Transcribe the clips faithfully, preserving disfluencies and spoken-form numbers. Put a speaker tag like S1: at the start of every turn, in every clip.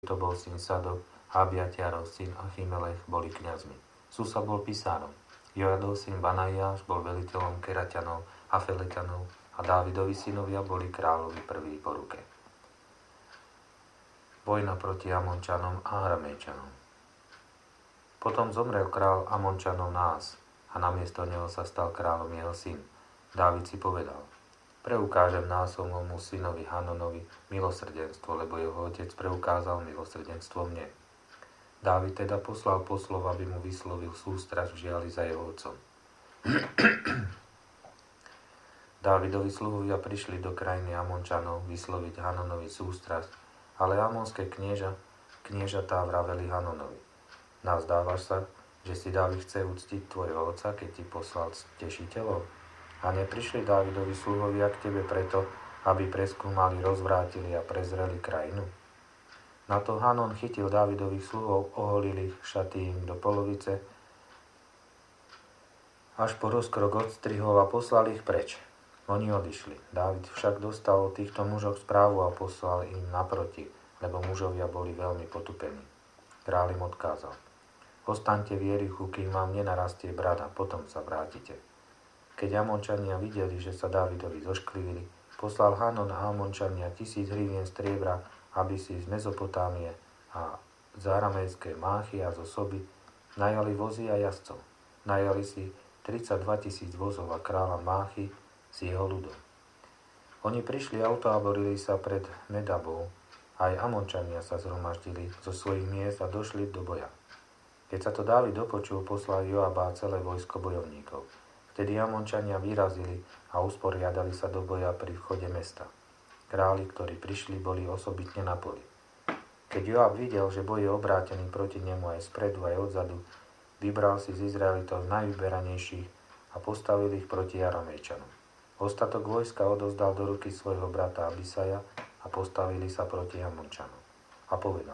S1: to bol syn Sadok, a Abiatiarov syn Achimelech boli kňazmi. Susa bol pisárom. Joadov syn Banajáš bol veliteľom Keraťanov a Feleťanov a Dávidovi synovia boli kráľovi prví po ruke. Vojna proti Amončanom a Aramejčanom. Potom zomrel král Amončanov Nás a namiesto neho sa stal kráľom jeho syn. Dávid si povedal: preukážem Násomovmu synovi Hanonovi milosrdenstvo, lebo jeho otec preukázal milosrdenstvo mne. Dávid teda poslal poslov, aby mu vyslovil sústrasť v žiali za jeho otcom. Dávidovi sluhovia prišli do krajiny Amončanov vysloviť Hanonovi sústrasť, ale amonské knieža, kniežatá vraveli Hanonovi: nazdávaš sa, že si Dávid chce uctiť tvojho otca, keď ti poslal tešiteľov? A neprišli Dávidovi sluhovia k tebe preto, aby preskúmali, rozvrátili a prezreli krajinu? Na to Hanon chytil Dávidových sluhov, oholil ich, šaty im do polovice, až po rozkrok odstrihol a poslal ich preč. Oni odišli. Dávid však dostal od týchto mužov správu a poslal im naproti, lebo mužovia boli veľmi potupení. Kráľ im odkázal: ostaňte v Jerichu, kým vám nenarastie brada, potom sa vrátite. Keď Amončania videli, že sa Dávidovi zošklivili, poslal Hanon a Amončania tisíc hrivien striebra, aby si z Mezopotámie a z aramejskej Máchy a zo Soby najali vozy a jazdcov. Najali si tridsaťdva tisíc vozov a kráľa Máchy s jeho ľudom. Oni prišli a utáborili sa pred Medabou. Aj Amončania sa zhromaždili zo svojich miest a došli do boja. Keď sa to Dávid dopočul, poslal Joaba a celé vojsko bojovníkov. Vtedy Amončania vyrazili a usporiadali sa do boja pri vchode mesta. Králi, ktorí prišli, boli osobitne na poli. Keď Joab videl, že boj je obrátený proti nemu aj spredu, aj odzadu, vybral si z Izraelitov najvyberanejších a postavil ich proti Aramejčanom. Ostatok vojska odozdal do ruky svojho brata Abisaja a postavili sa proti Amončanom. A povedal: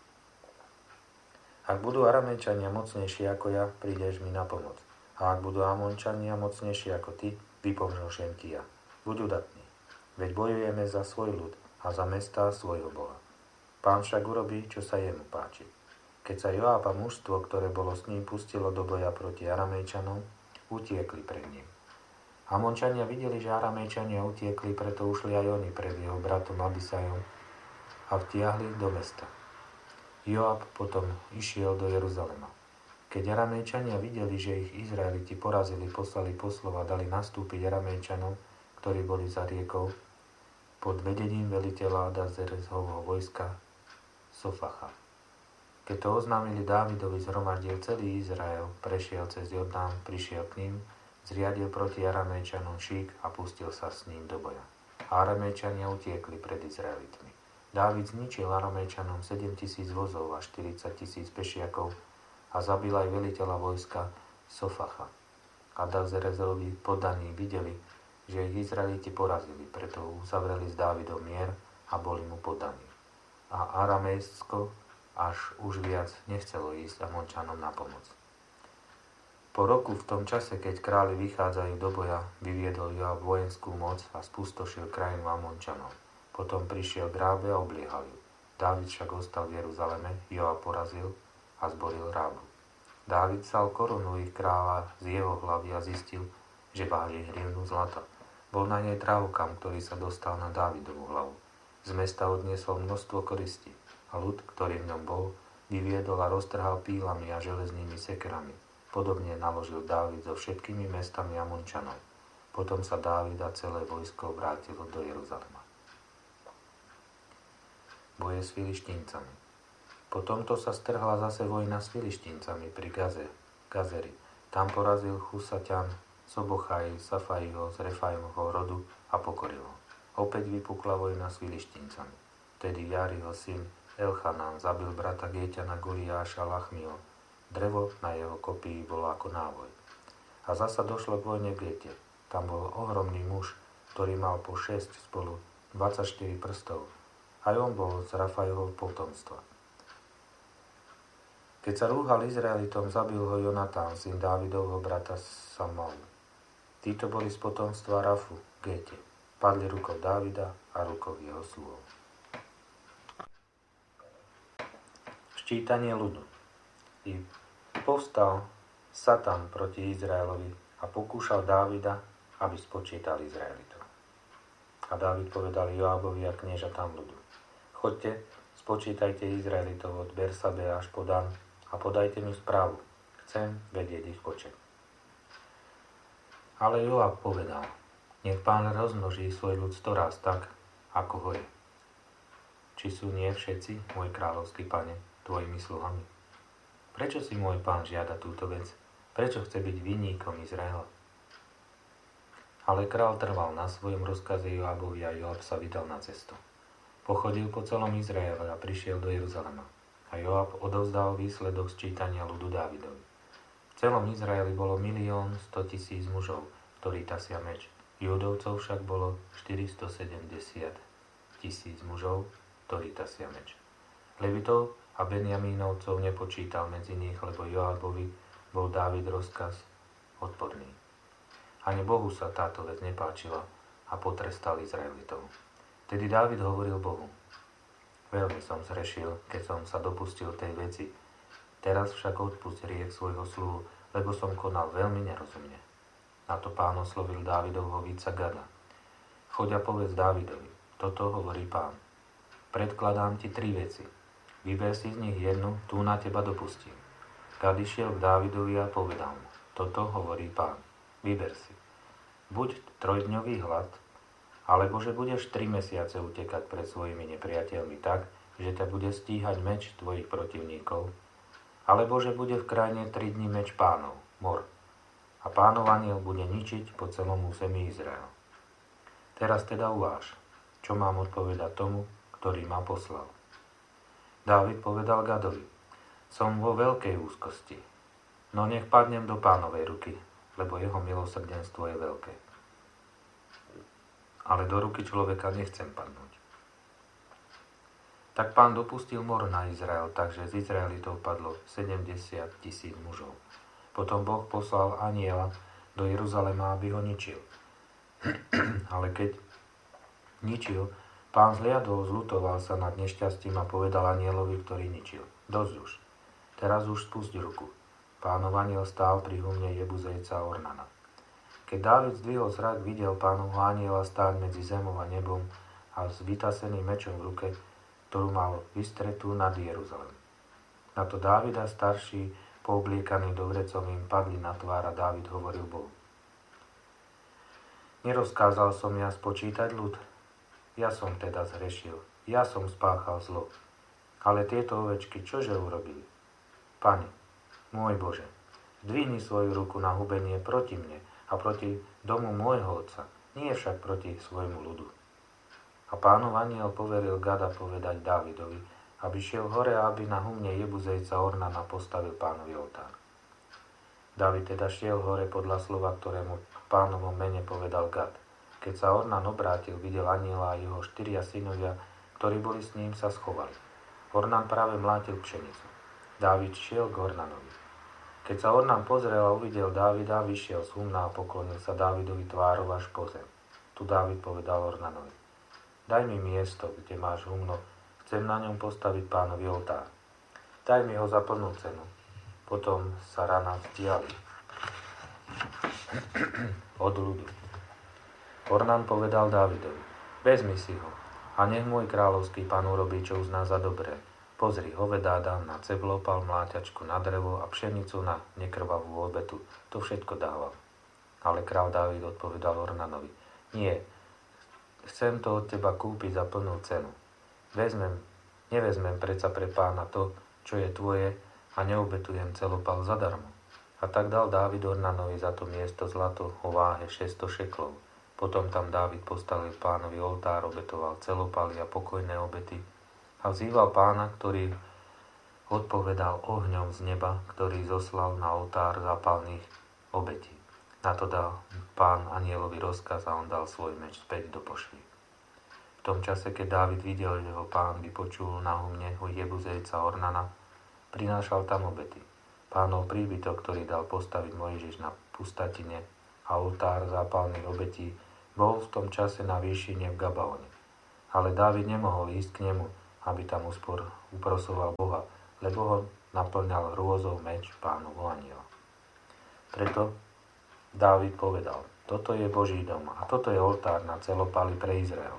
S1: ak budú Aramejčania mocnejší ako ja, prídeš mi na pomoc. A ak budú Amončania mocnejší ako ty, vypomôžem ti ja. Buď udatný, veď bojujeme za svoj ľud a za mestá svojho Boha. Pán však urobí, čo sa jemu páči. Keď sa Joab a mužstvo, ktoré bolo s ním, pustilo do boja proti Aramejčanom, utiekli pred ním. Amončania videli, že Aramejčania utiekli, preto ušli aj oni pred jeho bratom Abisajom a vtiahli do mesta. Joab potom išiel do Jeruzalema. Keď Aramejčania videli, že ich Izraeliti porazili, poslali poslov a dali nastúpiť Aramejčanom, ktorí boli za riekou, pod vedením veliteľa Adazerezhovho vojska Sofacha. Keď to oznámili Dávidovi, zhromaždil celý Izrael, prešiel cez Jordán, prišiel k ním, zriadil proti Aramejčanom šík a pustil sa s ním do boja. A Aramejčania utiekli pred Izraelitmi. Dávid zničil Aramejčanom sedem tisíc vozov a štyridsať tisíc pešiakov a zabil aj veliteľa vojska Sofacha. Adazerezovi poddaní videli, že ich Izraeliti porazili, preto uzavreli s Dávidom mier a boli mu poddaní. A Aramejsko až už viac nechcelo ísť Amončanom na pomoc. Po roku, v tom čase, keď králi vychádzajú do boja, vyviedol Joab vojenskú moc a spustošil krajinu Amončanov. Potom prišiel k Rábe a obliehal ju. Dávid však ostal v Jeruzaleme, Joab porazil a zboril Rábu. Dávid sal korunu ich kráľa z jeho hlavy a zistil, že váži hrivnu zlata. Bol na nej drahokam, ktorý sa dostal na Dávidovú hlavu. Z mesta odniesol množstvo koristí a ľud, ktorý v ňom bol, vyviedol a roztrhal pílami a železnými sekerami. Podobne naložil Dávid so všetkými mestami Amončanov. Potom sa Dávid a celé vojsko vrátilo do Jeruzalema. Boje s Filištíncami. Po tomto sa strhla zase vojna s Filištíncami pri Gaze, Gazeri. Tam porazil Chusaťan, Sobochaj, Safaiho z Refajmovho rodu a pokoril ho. Opäť vypukla vojna s Filištíncami. Vtedy Jariho syn Elchanán zabil brata Géťana Goliáša Lachmiho. Drevo na jeho kopii bolo ako návoj. A zasa došlo k vojne v Géte. Tam bol ohromný muž, ktorý mal po šesť spolu dvadsaťštyri prstov. Aj on bol z Rafajovho potomstva. Keď sa rúhal Izraelitom, zabil ho Jonatán, syn Dávidovho brata Samal. Títo boli z potomstva Rafu, Géte. Padli rukou Dávida a rukou jeho sluhov. Sčítanie ľudu. I povstal Satan proti Izraelovi a pokúšal Dávida, aby spočítal Izraelitov. A Dávid povedal Joábovi a kniežatám ľudu: Choďte, spočítajte Izraelitov od Bersabe až po Dan a podajte mi správu. Chcem vedieť ich počet. Ale Joáb povedal: Nech Pán rozmnoží svoj ľud storaz tak, ako ho je. Či sú nie všetci, môj kráľovský pane, tvojimi sluhami? Prečo si môj pán žiada túto vec? Prečo chce byť vinníkom Izraela? Ale král trval na svojom rozkaze Joábovi a Joáb sa vydal na cestu. Pochodil po celom Izraele a prišiel do Jeruzalema. A Joáb odovzdal výsledok sčítania ľudu Dávidovi. V celom Izraeli bolo milión sto tisíc mužov, ktorí tasia meč. Júdovcov však bolo štyristosedemdesiat tisíc mužov, ktorí tasia meč. Levitov a Benjamínovcov nepočítal medzi nich, lebo Joábovi bol Dávid rozkaz odporný. Ani Bohu sa táto vec nepáčila a potrestal Izraelitov. Tedy Dávid hovoril Bohu: Veľmi som zhrešil, keď som sa dopustil tej veci. Teraz však odpusť hriech svojho sluhu, lebo som konal veľmi nerozumne. Na to Pán oslovil Dávidovho víca Gada: Choď a povedz Dávidovi: Toto hovorí Pán. Predkladám ti tri veci. Vyber si z nich jednu, tú na teba dopustím. Gad išiel k Dávidovi a povedal mu: Toto hovorí Pán. Vyber si. Buď trojdňový hlad, alebo že budeš tri mesiace utekať pred svojimi nepriateľmi tak, že ťa bude stíhať meč tvojich protivníkov, alebo že bude v krajine tri dni meč Pánov, mor, a Pánov anjel bude ničiť po celom území Izraela. Teraz teda uváž, čo mám odpovedať tomu, ktorý ma poslal. Dávid povedal Gadovi: Som vo veľkej úzkosti, no nech padnem do Pánovej ruky, lebo jeho milosrdenstvo je veľké. Ale do ruky človeka nechcem padnúť. Tak Pán dopustil mor na Izrael, takže z Izraelitov padlo sedemdesiat tisíc mužov. Potom Boh poslal anjela do Jeruzalema, aby ho ničil. Ale keď ničil, Pán zliadol, zľutoval sa nad nešťastím a povedal anjelovi, ktorý ničil: Dosť už, teraz už spusť ruku. Pánov anjel stál pri humne Jebuzejca Ornana. Keď Dávid zdvihol zrak, videl Pánovho anjela stáť medzi zemou a nebom a s vytaseným mečom v ruke, ktorú mal vystretú nad Jeruzalem. Na to Dávida starší, poobliekaný dovrecom, im padli na tvár a Dávid hovoril Bohu: Nerozkázal som ja spočítať ľud? Ja som teda zhrešil, ja som spáchal zlo. Ale tieto ovečky čože urobili? Pane, môj Bože, zdvihni svoju ruku na hubenie proti mne a proti domu môjho otca, nie však proti svojmu ľudu. A Pánov anjel poveril Gada povedať Dávidovi, aby šiel hore a aby na humne Jebuzejca Ornana postavil Pánovi oltár. Dávid teda šiel hore podľa slova, ktorému v Pánovom mene povedal Gad. Keď sa Ornan obrátil, videl anjela a jeho štyria synovia, ktorí boli s ním, sa schovali. Ornan práve mlátil pšenicu. Dávid šiel k Ornanovi. Keď sa Ornan pozrel a uvidel Dávida, vyšiel z humna a poklonil sa Dávidovi tvárov až po zem. Tu Dávid povedal Ornanovi: Daj mi miesto, kde máš humno, chcem na ňom postaviť Pánovi oltár. Daj mi ho za plnú cenu. Potom sa rana vzdiali od ľudu. Ornan povedal Dávidovi: Vezmi si ho a nech môj kráľovský pán urobí, čo uzná za dobré. Pozri, hovedá dám na ceblopal, mláťačku na drevo a pšenicu na nekrvavú obetu. To všetko dával. Ale král Dávid odpovedal Ornanovi: Nie, chcem to od teba kúpiť za plnú cenu. Vezmem, nevezmem predsa pre pána to, čo je tvoje, a neobetujem celopal zadarmo. A tak dal Dávid Ornanovi za to miesto zlato o váhe šesťsto šeklov. Potom tam Dávid postavil Pánovi oltár, obetoval celopaly a pokojné obety a vzýval Pána, ktorý odpovedal ohňom z neba, ktorý zoslal na oltár zápalných obetí. Na to dal Pán anjelovi rozkaz a on dal svoj meč späť do pošvy. V tom čase, keď Dávid videl, že ho Pán vypočul na humne Jebuzejca Ornana, prinášal tam obety. Pánov príbytok, ktorý dal postaviť Mojžiš na pustatine, a oltár zápalných obetí, bol v tom čase na výšine v Gabaone. Ale Dávid nemohol ísť k nemu, aby tam uspor uprosoval Boha, lebo ho naplňal hrôzou meč Pánovho anjela. Preto Dávid povedal: toto je Boží dom a toto je oltár na celopály pre Izrael.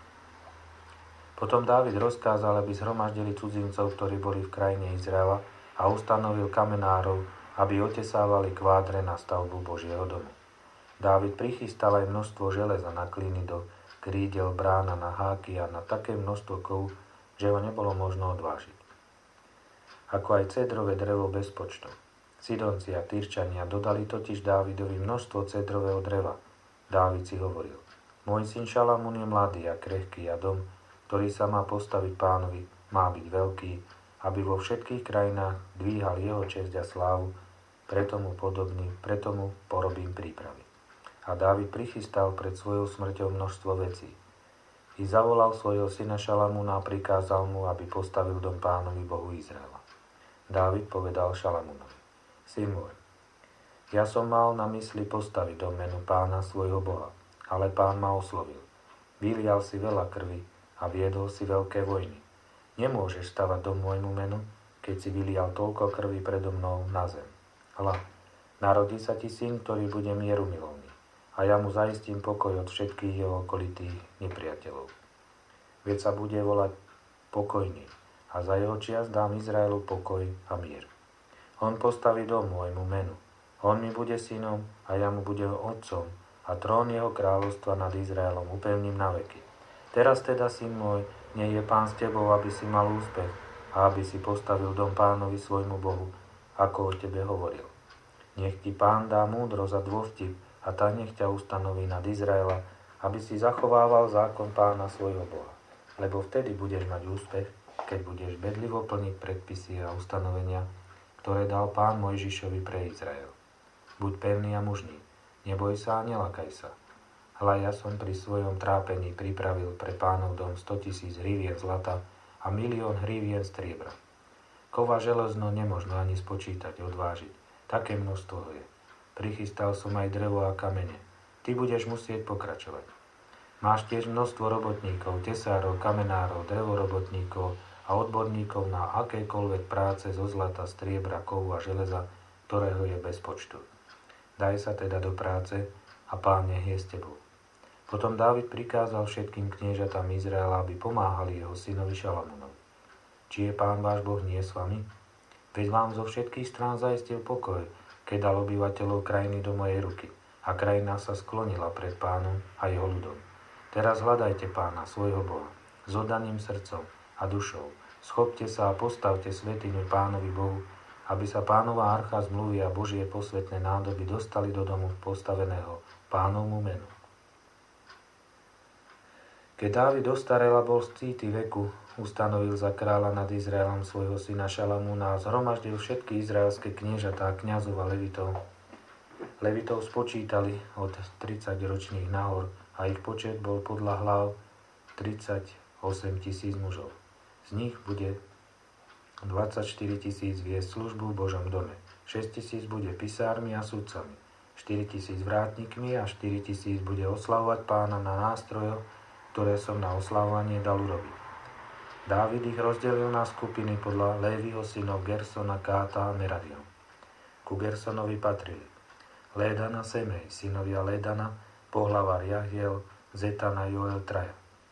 S1: Potom Dávid rozkázal, aby zhromaždili cudzincov, ktorí boli v krajine Izraela, a ustanovil kamenárov, aby otesávali kvádre na stavbu Božieho domu. Dávid prichystal aj množstvo železa na kliny do krídel, brána, na háky a na také množstvo kov, že ho nebolo možno odvážiť. Ako aj cedrové drevo bez počtu. Sidonci a Tyrčania dodali totiž Dávidovi množstvo cedrového dreva. Dávid si hovoril: môj syn Šalamún je mladý a krehký a dom, ktorý sa má postaviť Pánovi, má byť veľký, aby vo všetkých krajinách dvíhal jeho česť a slávu, preto mu podobný, preto mu porobím prípravy. A Dávid prichystal pred svojou smrťou množstvo vecí. I zavolal svojho syna Šalamúna a prikázal mu, aby postavil dom Pánovi Bohu Izraela. Dávid povedal Šalamúnovi: syn môj, ja som mal na mysli postaviť dom menu Pána svojho Boha, ale Pán ma oslovil. Vylial si veľa krvi a viedol si veľké vojny. Nemôžeš stavať dom môjmu menu, keď si vylial toľko krvi predo mnou na zem. Hľa, narodí sa ti syn, ktorý bude mierumilovný, a ja mu zaistím pokoj od všetkých jeho okolitých nepriateľov. Veď sa bude volať Pokojný, a za jeho čias dám Izraelu pokoj a mier. On postaví dom môjmu menu. On mi bude synom a ja mu budem otcom a trón jeho kráľovstva nad Izraelom upevním na veky. Teraz teda, syn môj, nech je Pán s tebou, aby si mal úspech a aby si postavil dom Pánovi svojmu Bohu, ako o tebe hovoril. Nech ti Pán dá múdrosť a dôvtip a tak nech ťa ustanoví nad Izraela, aby si zachovával zákon Pána svojho Boha. Lebo vtedy budeš mať úspech, keď budeš bedlivo plniť predpisy a ustanovenia, ktoré dal Pán Mojžišovi pre Izrael. Buď pevný a mužný, neboj sa a nelakaj sa. Hľa, ja som pri svojom trápení pripravil pre Pánov dom stotisíc hrivien zlata a milión hrivien striebra. Kova železno nemožno ani spočítať, odvážiť. Také množstvo je. Prichystal som aj drevo a kamene. Ty budeš musieť pokračovať. Máš tiež množstvo robotníkov, tesárov, kamenárov, drevorobotníkov a odborníkov na akékoľvek práce zo zlata, striebra, kovu a železa, ktorého je bez počtu. Daj sa teda do práce a Pán nech je s tebou. Potom Dávid prikázal všetkým kniežatám Izraela, aby pomáhali jeho synovi Šalamúnovi. Či je Pán váš Boh nie s vami? Veď vám zo všetkých strán zaistil pokoj, keď dal obyvateľov krajiny do mojej ruky a krajina sa sklonila pred Pánom a jeho ľudom. Teraz hľadajte Pána, svojho Boha, s oddaným srdcom a dušou. Schopte sa a postavte svätyňu Pánovi Bohu, aby sa Pánova archa zmluvy a Božie posvätné nádoby dostali do domu postaveného Pánovmu menu. Keď Dávid dostarel a bol z cíty veku, ustanovil za kráľa nad Izraelom svojho syna Šalamúna a zhromaždil všetky izraelské kniežatá, kňazov a levitov. Levitov spočítali od tridsaťročných nahor a ich počet bol podľa hlav tridsaťosem tisíc mužov. Z nich bude dvadsaťštyri tisíc viesť službu v Božom dome, šesť tisíc bude pisármi a sudcami, štyri tisíc vrátnikmi a štyri tisíc bude oslavovať Pána na nástrojoch, ktoré som na oslavovanie dal urobiť. Dávid ich rozdelil na skupiny podľa Léviho synov Gersona, Káta a Merariho. Ku Gersonovi patrili Lédana, Semej, synovia Lédana, pohlavár Jahiel, Zetana, Joel, traja.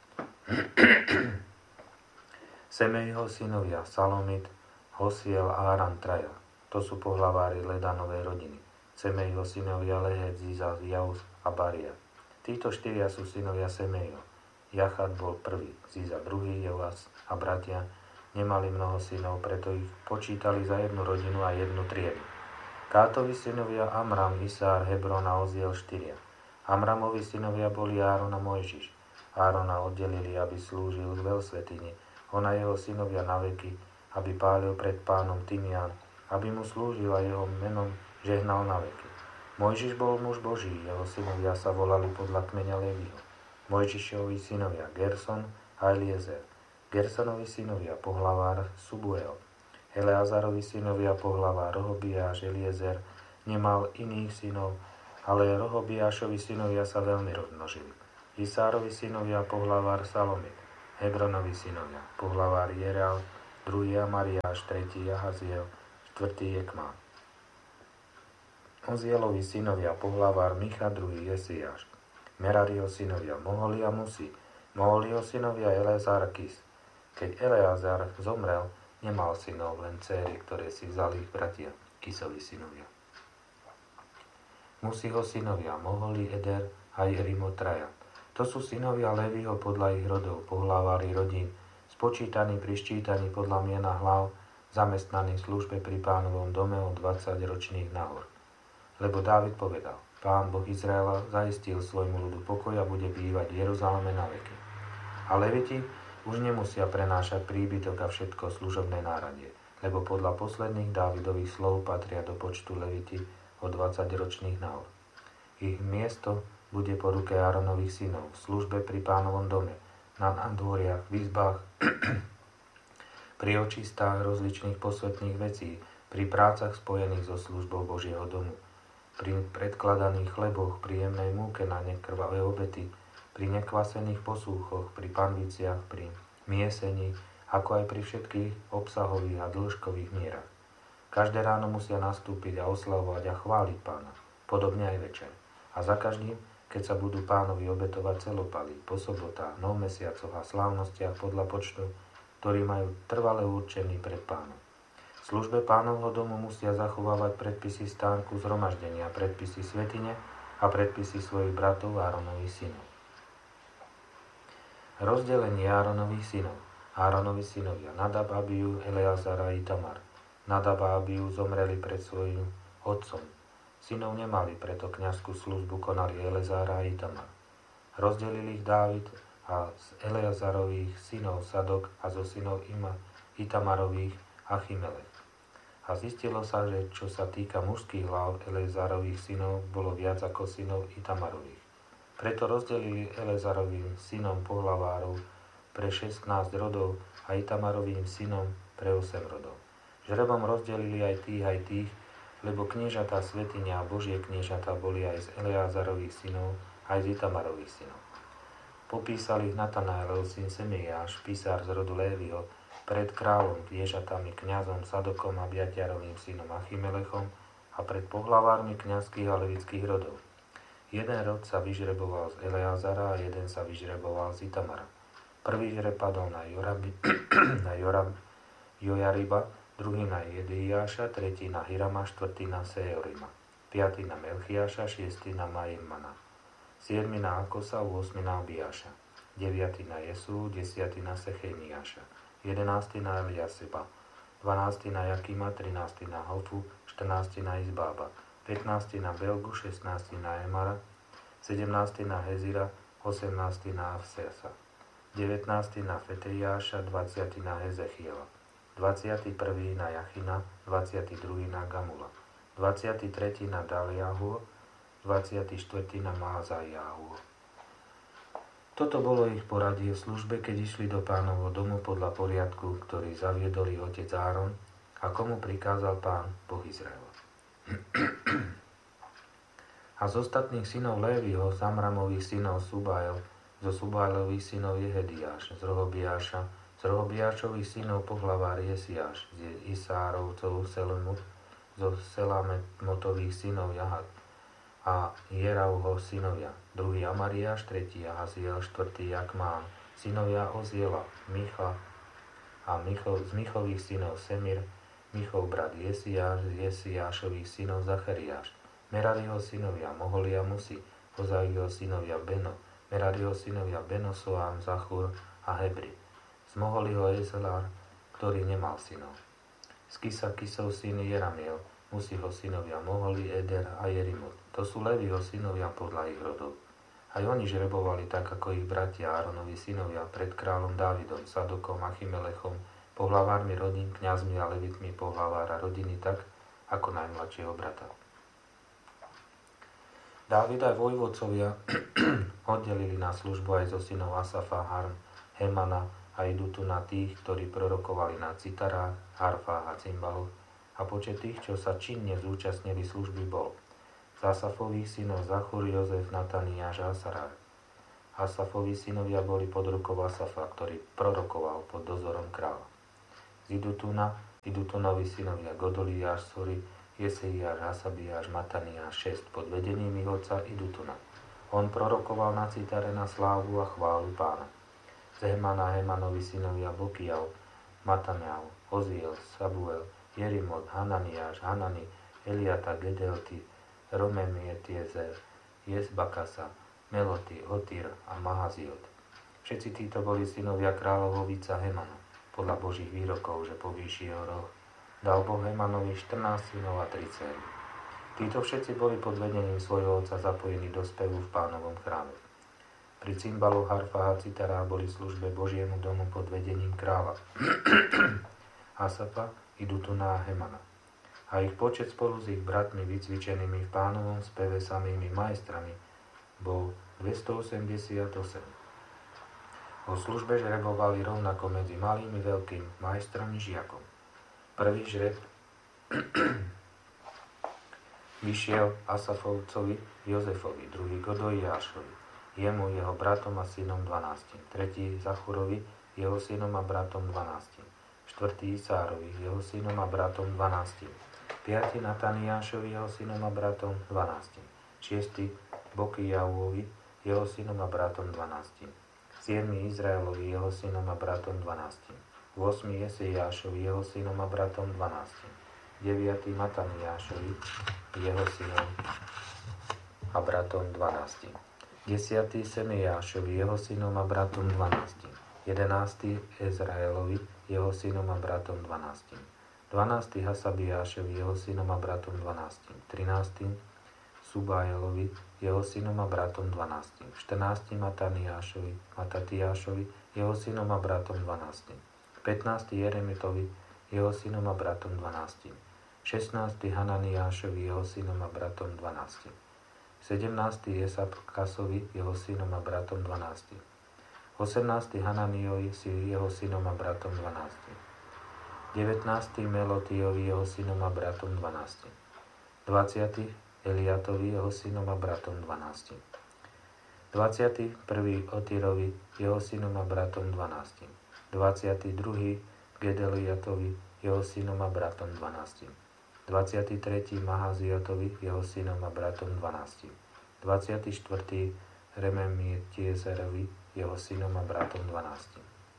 S1: Semejho synovia Salomit, Hosiel a Aram, traja. To sú pohlavári Lédanovej rodiny. Semejho synovia Lehet, Ziza, Jaus a Baria. Títo štyria sú synovia Semejho. Jachat bol prvý, Ziza druhý, Joas a bratia nemali mnoho synov, preto ich počítali za jednu rodinu a jednu triedu. Kátovi synovia Amram, Isár, Hebron a Oziel štyria. Amramovi synovia boli Áron a Mojžiš. Árona oddelili, aby slúžil k veľsvätyni, on a jeho synovia na veky, aby pálil pred Pánom tymián, aby mu slúžil a jeho menom žehnal na veky. Mojžiš bol muž Boží, jeho synovia sa volali podľa kmeňa Leviho. Mojžišovi synovia Gerson a Eliezer. Gersonovi synovia pohlavár Subuel. Eleazarovi synovia pohlavár Rohobiáš. Eliezer nemal iných synov, ale Rohobiášovi synovia sa veľmi rozmnožili. Isárovi synovia pohlavár Salomit. Hebronovi synovia pohlavár Jereal druhý Amariáš, tretí Jahaziel, štvrtý Jekmán. Ozielovi synovia pohlavár Micha, druhý Jesiáš. Merariho synovia Moholi a Musi, Moholiho synovia Eleazar a Kis. Keď Eleazar zomrel, nemal synov, len céry, ktoré si vzali ich bratia, Kisovi synovia. Musiho synovia Moholi, Eder a Jerimo traja. To sú synovia Leviho podľa ich rodov, pohlavári rodín, spočítaní pri ščítaní podľa miena hlav, zamestnaní v službe pri Pánovom dome od dvadsať ročných nahor. Lebo Dávid povedal, Pán Boh Izraela zaistil svojmu ľudu pokoj a bude bývať v Jeruzaleme na veky. A Leviti už nemusia prenášať príbytok a všetko služobné náradie, lebo podľa posledných Dávidových slov patria do počtu Leviti od dvadsať ročných nahor. Ich miesto bude po ruke Áronových synov v službe pri Pánovom dome, na nádvoriach, v izbách, pri očistách rozličných posvetných vecí, pri prácach spojených so službou Božieho domu, pri predkladaných chleboch, pri jemnej múke na nekrvavé obety, pri nekvasených posúchoch, pri panviciach, pri miesení, ako aj pri všetkých obsahových a dĺžkových mierach. Každé ráno musia nastúpiť a oslavovať a chváliť Pána, podobne aj večer. A za každým, keď sa budú Pánovi obetovať celopaly, po sobotách, nov mesiacoch a slávnostiach podľa počtu, ktorí majú trvale určený pred Pánom. V službe Pánovho domu musia zachovávať predpisy stánku zhromaždenia, predpisy svätyne a predpisy svojich bratov Áronových synov. Rozdelenie Áronových synov. Áronovi synovia Nadab, Abiu, Eleazar a Itamar. Nadab a Abiu zomreli pred svojím otcom. Synov nemali, preto kňazskú službu konali Eleazar a Itamar. Rozdelili ich Dávid a z Eleazarových synov Sadok a zo synov Ima, Itamarových Achimelech. A zistilo sa, že čo sa týka mužských hlav Eleazarových synov, bolo viac ako synov Itamarových. Preto rozdelili Eleazarovým synom pohlavárov pre šestnásť rodov a Itamarovým synom pre osem rodov. Žrebom rozdelili aj tých, aj tých, lebo kniežatá svätyňa a Božie kniežatá boli aj z Eleazarových synov, aj z Itamarových synov. Popísal ich Natanaelov syn Semeiáš, písar z rodu Léviho, pred kráľom, kniežatami, kňazom Sadokom a Biatiarovým synom Achimelechom a pred pohlavármi kňazských a levických rodov. Jeden rod sa vyžreboval z Eleazara a jeden sa vyžreboval z Itamara. Prvý žreb padol na, Jorabi, na Jorab, Jojariba, druhý na Jedíjáša, tretí na Hirama, štvrtý na Seorima, piatý na Melchiáša, šiestý na Maimana, siedmy na Akosa, ôsmy na Obiáša, deviatý na Jesú, desiatý na Sechemiáša, jedenásty na Eliaseba, dvanásty na Jakima, trinásty na Hofu, štrnásty na Izbába, pätnásty na Belgu, šestnásty na Emara, sedemnásty na Hezira, osemnásty na Avsesa, devätnásty na Fetriáša, dvadsiaty na Hezechiela, dvadsiaty prvý na Jachina, dvadsiaty druhý na Gamula, dvadsiaty tretí na Daliahu, dvadsiaty štvrtý na Mázajahu. Toto bolo ich poradie v službe, keď išli do Pánovho domu podľa poriadku, ktorý zaviedol ich otec Áron a komu prikázal Pán Boh Izraela. A z ostatných synov Léviho, z Amramových synov Subael, zo Subailových synov Jehediáš, z Rohobiáša, z Rohobiášových synov pohlavár Jesiáš, z Isárovcov Selemut, zo Selametových synov Jahat a Jeravho synovia, druhý Amariáš, tretí Jahaziel, štvrtý Jakmán, synovia Oziela, Micha a Micho, z Michových synov Semir, Michov brat Jesiáš, z Jesiášových synov Zachariáš, Merariho synovia Moholi a Musi, Ozaiho synovia Beno, Merariho synovia Beno, Soám, Zachur a Hebri, z Moholiho Ezelár, ktorý nemal synov, z Kisa Kisov syn Jeramiel, Musiho synovia Moholi, Eder a Jerimot. To sú Leviho synovia podľa ich rodov. Aj oni žrebovali tak, ako ich bratia Áronovi synovia pred kráľom Dávidom, Sadokom, Achimelechom, pohlavármi rodín, kňazmi a levitmi pohlavára rodiny tak, ako najmladšieho brata. Dávid aj vojvodcovia oddelili na službu aj zo synov Asafa, Harm, Hemana a idú tu na tých, ktorí prorokovali na citarách, harfách a cymbaloch a počet tých, čo sa činne zúčastnili služby bol z Asafových synov Zachur, Jozef, Nataniáš a Asarár. Asafovi synovia boli pod rukou Asafa, ktorý prorokoval pod dozorom kráľa. z Idutuna, Idutunovi synovia Godoliáš, Sori, Jeseiáš, Hasabiáš, Mataniáš, šesť pod vedením ich otca Idutuna. On prorokoval na citare na slávu a chválu Pána. Z Hemana Hemanovi synovia Bokial, Mataneal, Oziel, Sabuel, Jerimot, Hananiáš, Hanani, Eliata, Gedelti, Romemietiezer, Jesbakasa, Meloti, Hotir a Mahaziot. Všetci títo boli synovia kráľovovica Hemana, podľa Božích výrokov, že povýši jeho roh. Dal Boh Hemanovi štrnásť synov a tri dcéry. Títo všetci boli pod vedením svojho otca zapojení do spevu v Pánovom chráme. Pri cymbaloch, harfách a citarách boli v službe Božiemu domu pod vedením kráľa Asafa, Idutuna a Hemana. A ich počet spolu s ich bratmi vycvičenými v Pánovom speve samými majstrami bol dvestoosemdesiatosem. O službe žrebovali rovnako medzi malými veľkým majstrami žiakom. Prvý žreb vyšiel Asafovcovi Jozefovi, druhý Godoliášovi, jemu, jeho bratom a synom dvanástim, tretí Zachurovi, jeho synom a bratom dvanástim, štvrtý Isárovi, jeho synom a bratom dvanástim, piatý Nataniášovi, jeho synom a bratom dvanástim, šiestý Bokijauovi, jeho synom a bratom dvanástim, siedmy Izraelovi, jeho synom a bratom dvanástim, ôsmy Jeseiášovi, jeho synom a bratom dvanástim, deviatý Mataniášovi, jeho synom a bratom dvanástim, desiatý Semeiášovi, jeho synom a bratom dvanástim, jedenásty Ezraelovi, jeho synom a bratom dvanástim, dvanásty Hasabiášovi, jeho synom a bratom dvanástim, trinásty Subaelovi, jeho synom a bratom dvanástim, štrnásty Mataniášovi, Matatiášovi, jeho synom a bratom dvanástim, pätnásty Jeremitovi, jeho synom a bratom dvanástim, šestnásty Hananiášovi, jeho synom a bratom dvanástim, sedemnásty Jesabkasovi, jeho synom a bratom dvanástim, osemnásty Hananiovi, jeho synom a bratom dvanástim, devätnásty Melotiovi, jeho synom a bratom dvanástim, dvadsiaty Eliatovi, jeho synom a bratom dvanástim, dvadsiaty prvý Otirovi, jeho synom a bratom dvanástim, dvadsiaty druhý Gedeliatovi, jeho synom a bratom dvanástim, dvadsiaty tretí Mahaziotovi, jeho synom a bratom dvanástim, dvadsiaty štvrtý Rememietiezerovi, jeho synom a bratom dvanástim.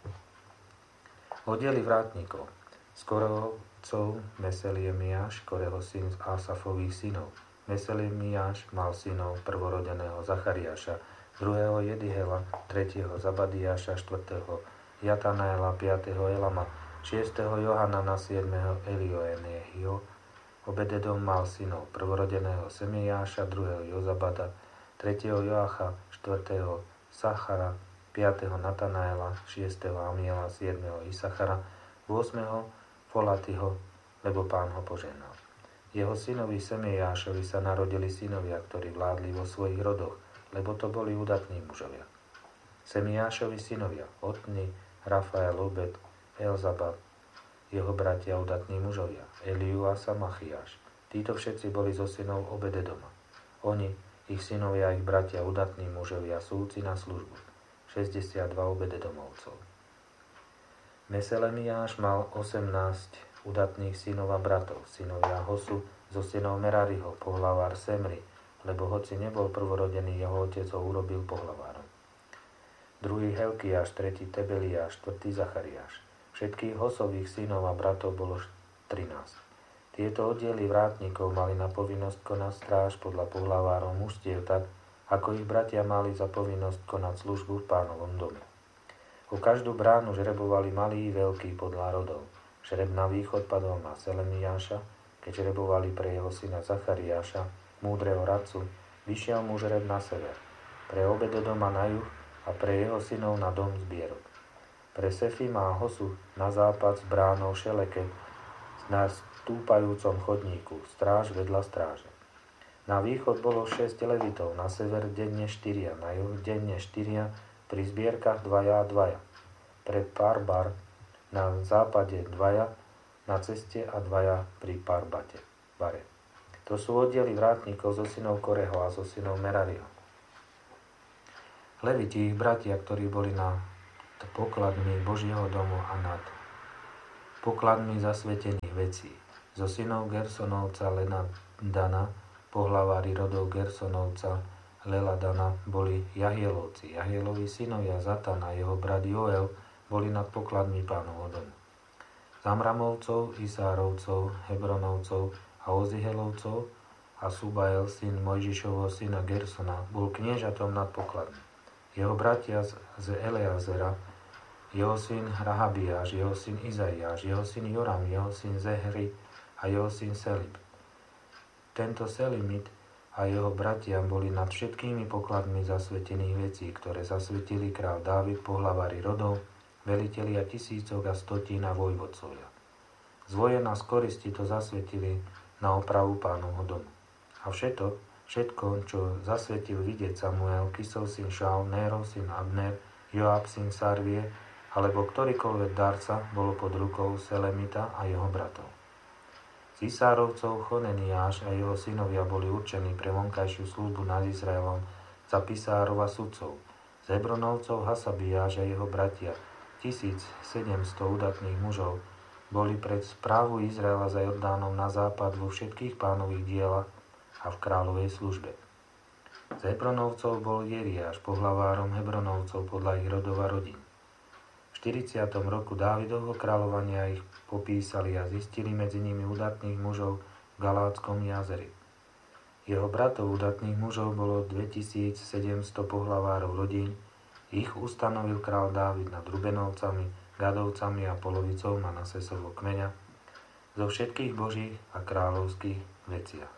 S1: Oddiely vrátnikov. Z Korehovcov Meseliemiáš, Koreho syn z Asafových synov. Meseliemiáš mal synov prvorodeného Zachariáša, druhého Jedihela, tretieho Zabadiáša, štvrtého Jatanáela, piatého Elama, šiestého Johanana, siedmeho Elioenehio. Obededom mal synov prvorodeného Semeiáša, druhého Jozabada, tretieho Joacha, štvrtého Sachara, piatého Natanaela, šiestého Amiela, siedmeho Isachara, ôsmeho Folatiho, lebo Pán ho požehnal. Jeho synovi Semeiášovi sa narodili synovia, ktorí vládli vo svojich rodoch, lebo to boli udatní mužovia. Semeiášovi synovia Otni, Rafael, Obed, Elzabad, jeho bratia udatní mužovia, Eliu a Samachiáš. Títo všetci boli zo synov Obededoma. Oni, ich synovia a ich bratia udatní mužovia, súci na službu. šesťdesiatdva Obededomovcov. Meselemiáš mal osemnásť udatných synov a bratov, synovia Hosu, zo synov Merariho, pohlavár Semri, lebo hoci nebol prvorodený, jeho otec ho urobil pohlavárom. Druhý Helkiáš, tretí Tebeliáš, štvrtý Zachariáš. Všetkých Hosových synov a bratov bolo trinásť. Tieto oddiely vrátnikov mali na povinnosť konať stráž podľa pohlavárov mužstiev tak, ako ich bratia mali za povinnosť konať službu v Pánovom dome. O každú bránu žrebovali malí i veľkí podľa rodov. Žreb na východ padol na Selemiáša, keď žrebovali pre jeho syna Zachariáša, múdreho radcu, vyšiel mu žreb na sever, pre Obededoma na juh a pre jeho synov na dom zbierok. Pre Sefima a Hosu na západ s bránou Šeleket na stúpajúcom chodníku, stráž vedľa stráže. Na východ bolo šesť levitov, na sever denne štyria, na juh denne štyria, pri zbierkach dvaja a dvaja. Pre Parbar na západe dvaja, na ceste a dvaja pri Parbate, bare. To sú oddiely vrátnikov zo synov Koreho a zo synov Merariho. Leviti, ich bratia, ktorí boli na pokladmi Božieho domu a nad pokladmi zasvetených vecí. Zo synov Gersonovca Lenadana, pohlavári rodov Gersonovca Leladana, boli Jahielovci. Jahielovi synovia Zatan a jeho brat Joel boli nad pokladmi Pánovho domu. Zamramovcov, Isárovcov, Hebronovcov a Ozihelovcov a Subael, syn Mojžišovho syna Gersona, bol kniežatom nad pokladmi. Jeho bratia z Eleazera, jeho syn Rahabiáš, jeho syn Izaiáš, jeho syn Joram, jeho syn Zehri a jeho syn Selib. Tento Selimit a jeho bratia boli nad všetkými pokladmi zasvetených vecí, ktoré zasvetili kráľ Dávid, pohlavári rodov, velitelia tisícok a stotín a vojvodcovia. Z vojen a z koristi to zasvetili na opravu Pánovho domu. A všetko, všetko, čo zasvetil vidieť Samuel, Kisov syn Šaul, Nérov syn Abner, Joab syn Sarvie, alebo ktorýkoľvek darca, bolo pod rukou Selemita a jeho bratov. Z Isárovcov Choneniáš a jeho synovia boli určení pre vonkajšiu službu nad Izraelom za pisárov a sudcov. Z Hebronovcov Hasabiáš a jeho bratia, tisícsedemsto udatných mužov, boli pred správu Izraela za Jordánom na západ vo všetkých Pánových dielach a v kráľovej službe. Z Hebronovcov bol Jeriáš, pohlavárom Hebronovcov podľa ich rodov a rodín. V štyridsiatom roku Dávidovho kráľovania ich popísali a zistili medzi nimi udatných mužov v Galátskom jazeri. Jeho bratov udatných mužov bolo dvetisícsedemsto pohlavárov rodín. Ich ustanovil kráľ Dávid nad Rubenovcami, Gadovcami a polovicou Manasesovho kmeňa zo všetkých božích a kráľovských veciach.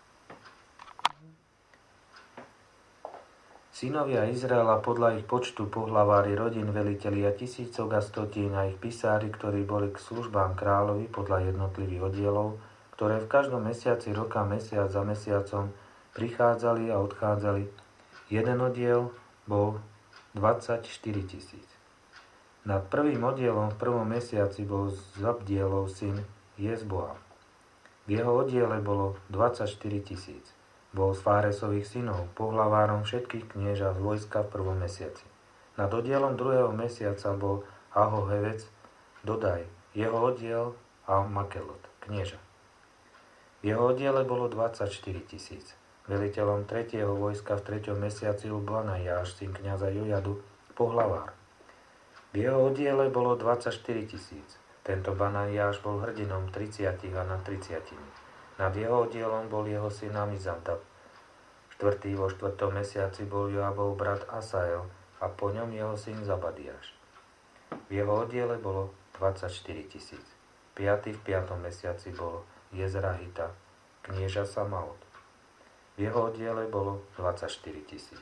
S1: Synovia Izraela podľa ich počtu pohlavári rodín, velitelia tisícok a stotín a ich pisári, ktorí boli k službám kráľovi podľa jednotlivých oddielov, ktoré v každom mesiaci roka, mesiac za mesiacom prichádzali a odchádzali. Jeden oddiel bol dvadsaťštyri tisíc. Nad prvým oddielom v prvom mesiaci bol Zabdielov syn Jezboam. V jeho oddiele bolo dvadsaťštyri tisíc. Bol z Fáresových synov, pohlavárom všetkých knieža z vojska v prvom mesiaci. Nad oddielom druhého mesiaca bol Ahohevec, Dodaj, jeho oddiel a Makelot, knieža. V jeho oddiele bolo dvadsaťštyri tisíc. Veliteľom tretieho vojska v treťom mesiaci bol Banajáš, syn kňaza Jojadu, pohlavár. V jeho oddiele bolo dvadsaťštyri tisíc. Tento Banajáš bol hrdinom tridsiatich a nad tridsiatimi. Nad jeho oddielom bol jeho syn Amizadab. Štvrtý vo štvrtom mesiaci bol Joabov brat Asael a po ňom jeho syn Zabadiáš. V jeho oddiele bolo dvadsaťštyri tisíc. Piatý v piatom mesiaci bol Jezrahita, knieža Samaot. V jeho oddiele bolo dvadsaťštyri tisíc.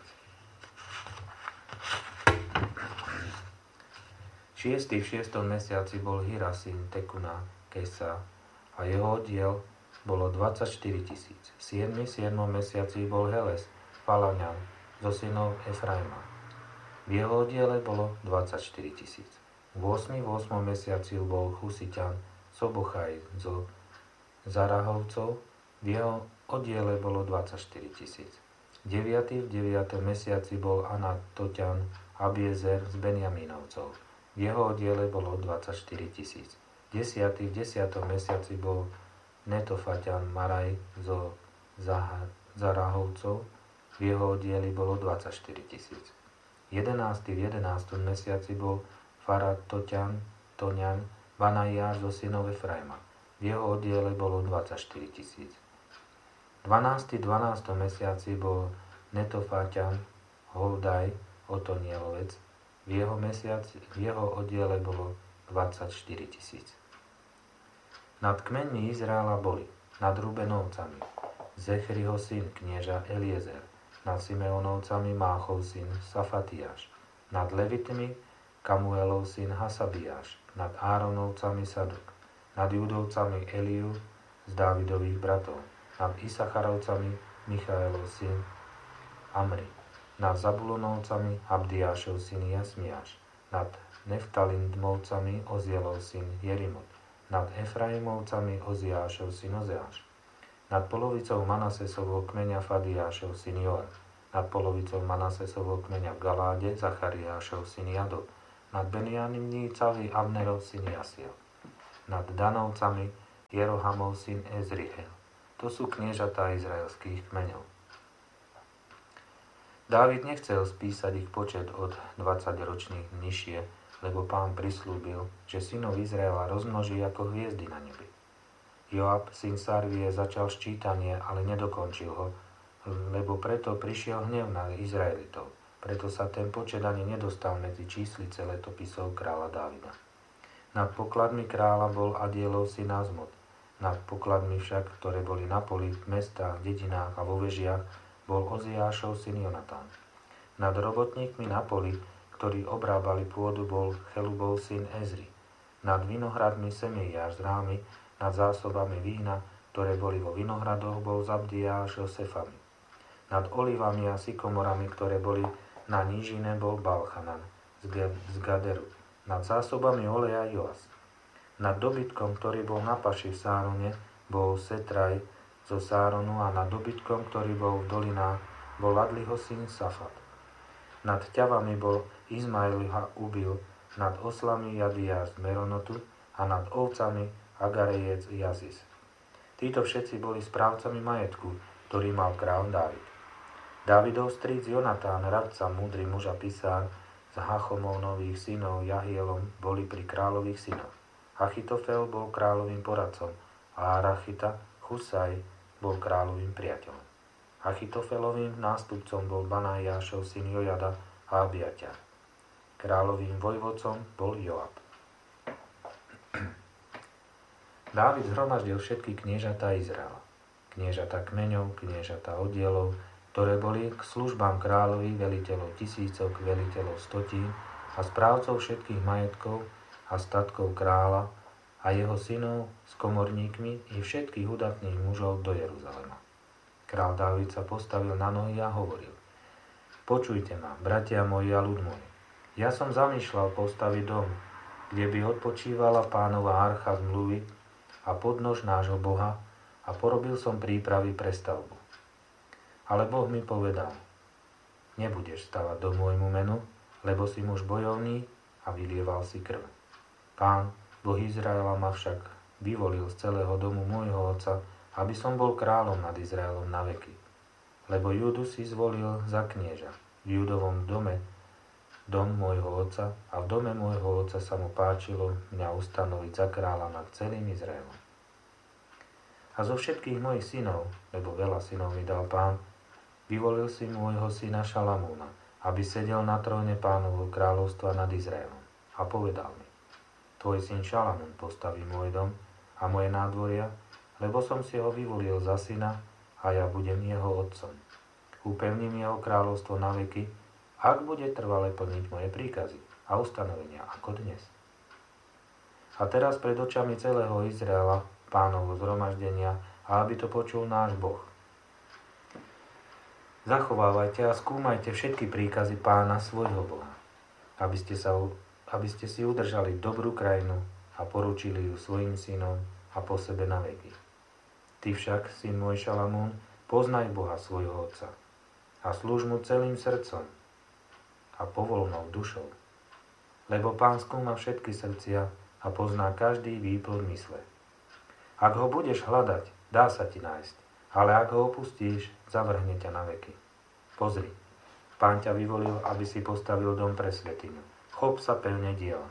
S1: Šiestý v šiestom mesiaci bol Hira, syn Tekuna, Kesa, a jeho oddiel bolo dvadsaťštyri tisíc. V siedmom v siedmom mesiaci bol Heles, Palaňan, zo synov Efraima. V jeho oddiele bolo dvadsaťštyri tisíc. V ôsmom v ôsmom mesiaci bol Husiťan, Sobochaj, zo Zarahovcov. V jeho oddiele bolo dvadsaťštyri tisíc. deviaty v deviatom mesiaci bol Anatoťan Abiezer z Benjamínovcov. V jeho oddiele bolo dvadsaťštyri tisíc. desiaty v desiatom mesiaci bol Netofaťan Maraj zo Zarahovcov. V jeho oddieli bolo dvadsaťštyri tisíc. jedenásty v jedenástom mesiaci bol Faratoťan Toňan Banajáš zo synov Efraima. V jeho oddiele bolo dvadsaťštyri tisíc. dvanásty v dvanástom mesiaci bol Netofaťan Holdaj Otonielovec. V jeho, mesiaci, v jeho oddiele bolo dvadsaťštyri tisíc. Nad kmeňmi Izraela boli nad Rubenovcami Zechriho syn knieža Eliezer, nad Simeonovcami Máchov syn Safatiáš, nad Levitmi Kamuelov syn Hasabiáš, nad Áronovcami Sadok, nad Judovcami Eliu z Dávidových bratov, nad Isacharovcami Michaelov syn Amri, nad Zabulonovcami Abdiášov syn Jasmiáš, nad Neftalindmovcami Ozielov syn Jerimot, nad Efraimovcami Oziášov syn Ozeáš, nad polovicou Manasesovho kmeňa Fadiášov syn Joel, nad polovicou Manasesovho kmeňa v Galáde Zachariášov syn Jado, nad Benjamínovcami Abnerov syn Jasiel. Nad Danovcami Jerohamov syn Ezriel. To sú kniežatá izraelských kmeňov. Dávid nechcel spísať ich počet od dvadsaťročných nižšie, lebo Pán prislúbil, že synov Izraela rozmnoží ako hviezdy na nebi. Joab, syn Sarvie, začal ščítanie, ale nedokončil ho, lebo preto prišiel hnev na Izraelitov. Preto sa ten počet ani nedostal medzi číslice letopisov kráľa Dávida. Nad pokladmi kráľa bol Adielov syn Azmot. Nad pokladmi však, ktoré boli na poli, v mestách, dedinách a vo vežiach, bol Oziášov syn Jonatán. Nad robotníkmi na poli, ktorí obrábali pôdu, bol Chelubov syn Ezri. Nad vinohradmi Semeiáš z Rámy, nad zásobami vína, ktoré boli vo vinohradoch, bol Zabdiáš Josefami. Nad olivami a sykomorami, ktoré boli na nížine, bol Balchanan z Gaderu. Nad zásobami oleja Joas. Nad dobytkom, ktorý bol na paši v Sárone, bol Setraj zo Sáronu a nad dobytkom, ktorý bol v dolinách, bol Adliho syn Safat. Nad ťavami bol Izmailiha ubil, nad oslami Jadiáš z Meronotu a nad ovcami Agarejec Jazis. Títo všetci boli správcami majetku, ktorý mal kráľ Dávid. Dávidov strýc Jonatán, radca, múdry muž a pisár, z Hachomónových synov Jahielom boli pri kráľových synoch. Achitofel bol kráľovým poradcom a Arachita, Chusaj, bol kráľovým priateľom. Achitofelovým nástupcom bol Banajášov syn Jojada a Abiaťar. Kráľovým vojvodcom bol Joab. Dávid zhromaždil všetky kniežatá Izraela. Kniežatá kmeňov, kniežatá oddielov, ktoré boli k službám kráľovi, veliteľov tisícok, veliteľov stotín a správcov všetkých majetkov a statkov kráľa a jeho synov s komorníkmi i všetkých udatných mužov do Jeruzalema. Král Dávid sa postavil na nohy a hovoril: Počujte ma, bratia moji a ľud môj. Ja som zamýšľal postaviť dom, kde by odpočívala Pánova archa zmluvy a podnož nášho Boha, a porobil som prípravy pre stavbu. Ale Boh mi povedal: Nebudeš stavať dom môjmu menu, lebo si muž bojovný a vylieval si krv. Pán, Boh Izraela, ma však vyvolil z celého domu môjho otca, aby som bol kráľom nad Izraelom na veky. Lebo Júdu si zvolil za knieža. V Júdovom dome dom môjho otca a v dome môjho otca sa mu páčilo mňa ustanoviť za kráľa nad celým Izraelom. A zo všetkých mojich synov, lebo veľa synov mi dal Pán, vyvolil si môjho syna Šalamúna, aby sedel na tróne Pánovho kráľovstva nad Izraelom. A povedal mi: Tvoj syn Šalamún postaví môj dom a moje nádvoria, lebo som si ho vyvolil za syna a ja budem jeho otcom. Upevním jeho kráľovstvo na veky, ak bude trvale plniť moje príkazy a ustanovenia ako dnes. A teraz pred očami celého Izraela, Pánovho zhromaždenia, a aby to počul náš Boh. Zachovávajte a skúmajte všetky príkazy Pána svojho Boha, aby ste, sa, aby ste si udržali dobrú krajinu a poručili ju svojim synom a po sebe na veky. Ty však, syn môj Šalamún, poznaj Boha svojho otca a slúž mu celým srdcom a povolnou dušou, lebo Pán skúma všetky srdcia a pozná každý výplod mysle. Ak ho budeš hľadať, dá sa ti nájsť, ale ak ho opustíš, zavrhne ťa na veky. Pozri, Pán ťa vyvolil, aby si postavil dom pre svätyňu. Chop sa pevne diela.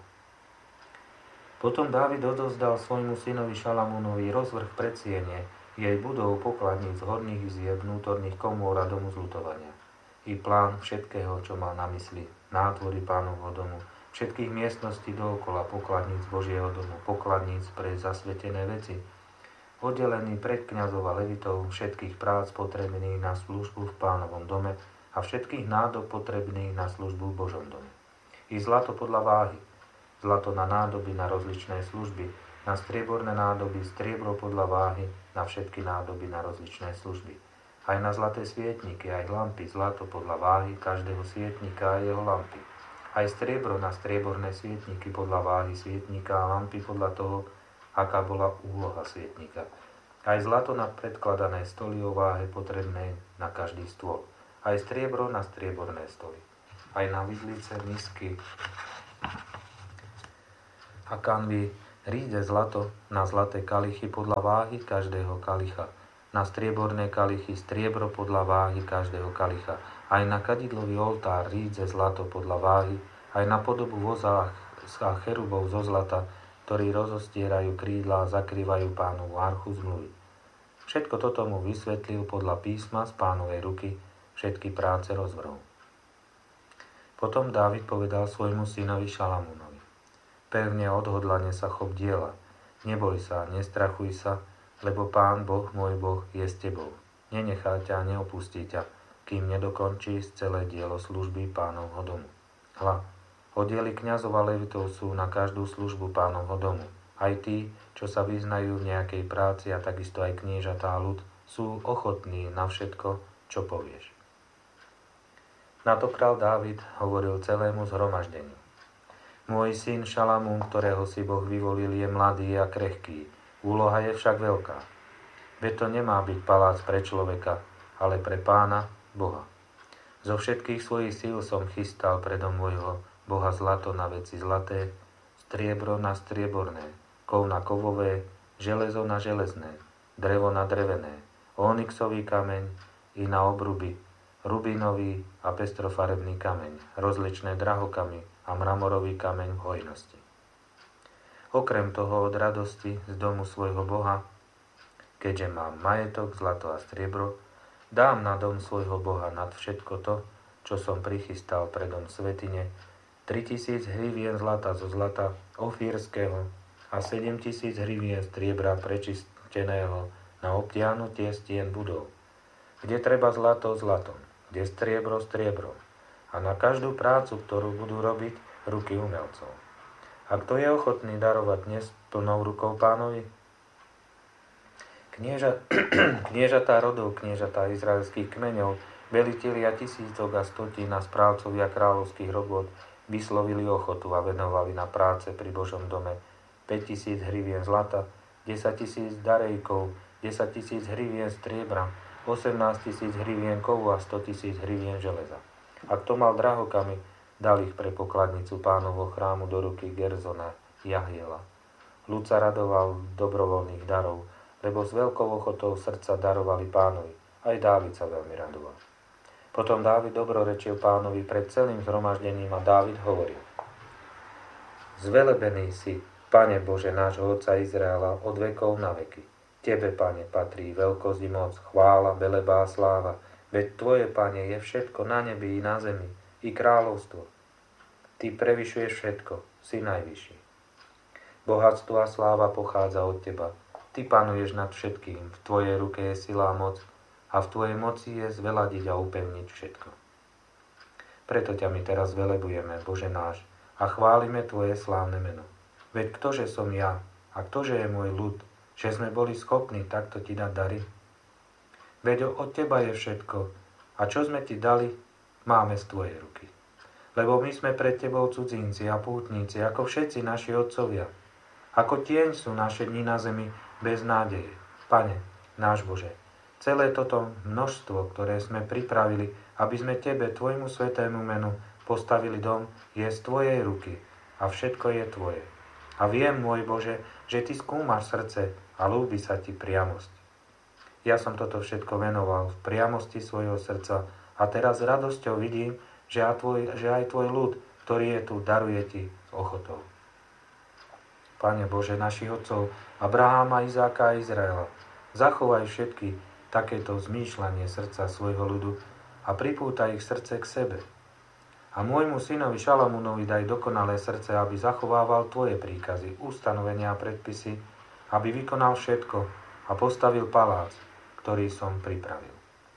S1: Potom Dávid odovzdal svojmu synovi Šalamúnovi rozvrh predsiene, jej budov, pokladníc, horných izieb, vnútorných komôr a domu zľutovania. I plán všetkého, čo mal na mysli, nátvory Pánovho domu, všetkých miestností dookola, pokladníc Božieho domu, pokladníc pre zasvetené veci, oddelený pred kňazov a levitov, všetkých prác potrebných na službu v Pánovom dome a všetkých nádob potrebných na službu v Božom dome. I zlato podľa váhy, zlato na nádoby na rozličné služby, na strieborné nádoby, striebro podľa váhy, na všetky nádoby na rozličné služby. Aj na zlaté svietniky, aj lampy, zlato podľa váhy každého svietnika a jeho lampy. Aj striebro na strieborné svietniky podľa váhy svietnika a lampy podľa toho, aká bola úloha svietnika. Aj zlato na predkladané stoly o váhe potrebné na každý stôl. Aj striebro na strieborné stoly. Aj na vidlice, misky a kanvy Ríde zlato na zlaté kalichy podľa váhy každého kalicha, na strieborné kalichy striebro podľa váhy každého kalicha, aj na kadidlový oltár rídze zlato podľa váhy, aj na podobu voza a cherubov zo zlata, ktorí rozostierajú krídla a zakrývajú Pánovu archu zmluvy. Všetko toto mu vysvetlil podľa písma z Pánovej ruky, všetky práce rozvrhol. Potom Dávid povedal svojmu synovi Šalamúnovi: Pevne odhodlane sa chop diela, neboj sa, nestrachuj sa, lebo Pán Boh, môj Boh, je s tebou. Nenechá ťa a neopustí ťa, kým nedokončíš celé dielo služby Pánovho domu. Hľa, oddiely kňazov a levitov sú na každú službu Pánovho domu. Aj tí, čo sa vyznajú v nejakej práci, a takisto aj kniežatá a ľud, sú ochotní na všetko, čo povieš. Na to král Dávid hovoril celému zhromaždeniu: Môj syn Šalamún, ktorého si Boh vyvolil, je mladý a krehký. Úloha je však veľká. Veď to nemá byť palác pre človeka, ale pre Pána, Boha. Zo všetkých svojich síl som chystal predo môjho Boha zlato na veci zlaté, striebro na strieborné, kov na kovové, železo na železné, drevo na drevené, onyxový kameň i na obruby, rubinový a pestrofarebný kameň, rozličné drahokamy a mramorový kameň v hojnosti. Okrem toho od radosti z domu svojho Boha, keďže mám majetok, zlato a striebro, dám na dom svojho Boha nad všetko to, čo som prichystal pre dom svätyne, tritisíc hrivien zlata zo zlata ofírskeho a sedem tisíc hrivien striebra prečisteného na obtiahnutie stien budov, kde treba zlato zlatom, kde striebro striebrom, a na každú prácu, ktorú budú robiť ruky umelcov. A kto je ochotný darovať dnes plnou rukou Pánovi? Knieža, kniežatá rodov, kniežatá izraelských kmeňov, velitelia tisícok a stotín a správcovia kráľovských robôt vyslovili ochotu a venovali na práce pri Božom dome päťtisíc hrivien zlata, desaťtisíc darejkov, desaťtisíc hrivien striebra, osemnásť tisíc hrivien kovu a sto tisíc hrivien železa. A kto mal drahokamy, dal ich pre pokladnicu Pánovho chrámu do ruky Gerzona Jahiela. Ľud sa radoval dobrovoľných darov, lebo s veľkou ochotou srdca darovali Pánovi. Aj Dávid sa veľmi radoval. Potom Dávid dobrorečil Pánovi pred celým zhromaždením a Dávid hovoril: Zvelebený si, Pane Bože nášho Otca Izraela, od vekov na veky. Tebe, Pane, patrí veľkosť i moc, chvála, veleba a sláva. Veď Tvoje, Pane, je všetko na nebi i na zemi, i kráľovstvo. Ty prevyšuješ všetko, si najvyšší. Bohatstvo a sláva pochádza od Teba. Ty panuješ nad všetkým, v Tvojej ruke je sila a moc, a v Tvojej moci je zveladiť a upevniť všetko. Preto ťa my teraz velebujeme, Bože náš, a chválime Tvoje slávne meno. Veď ktože som ja, a ktože je môj ľud, že sme boli schopní takto Ti dať dary? Veď od Teba je všetko, a čo sme Ti dali, máme z Tvojej ruky. Lebo my sme pred Tebou cudzinci a pútnici, ako všetci naši otcovia. Ako tieň sú naše dni na zemi bez nádeje. Pane, náš Bože, celé toto množstvo, ktoré sme pripravili, aby sme Tebe, Tvojmu svätému menu, postavili dom, je z Tvojej ruky a všetko je Tvoje. A viem, môj Bože, že Ty skúmaš srdce a ľúbi sa Ti priamosť. Ja som toto všetko venoval v priamosti svojho srdca a teraz s radosťou vidím, že aj tvoj, že aj tvoj ľud, ktorý je tu, daruje Ti s ochotou. Pane Bože našich otcov, Abraháma, Izáka a Izraela, zachovaj všetky takéto zmýšľanie srdca svojho ľudu a pripútaj ich srdce k sebe. A môjmu synovi Šalamúnovi daj dokonalé srdce, aby zachovával Tvoje príkazy, ustanovenia a predpisy, aby vykonal všetko a postavil palác, ktorý som pripravil.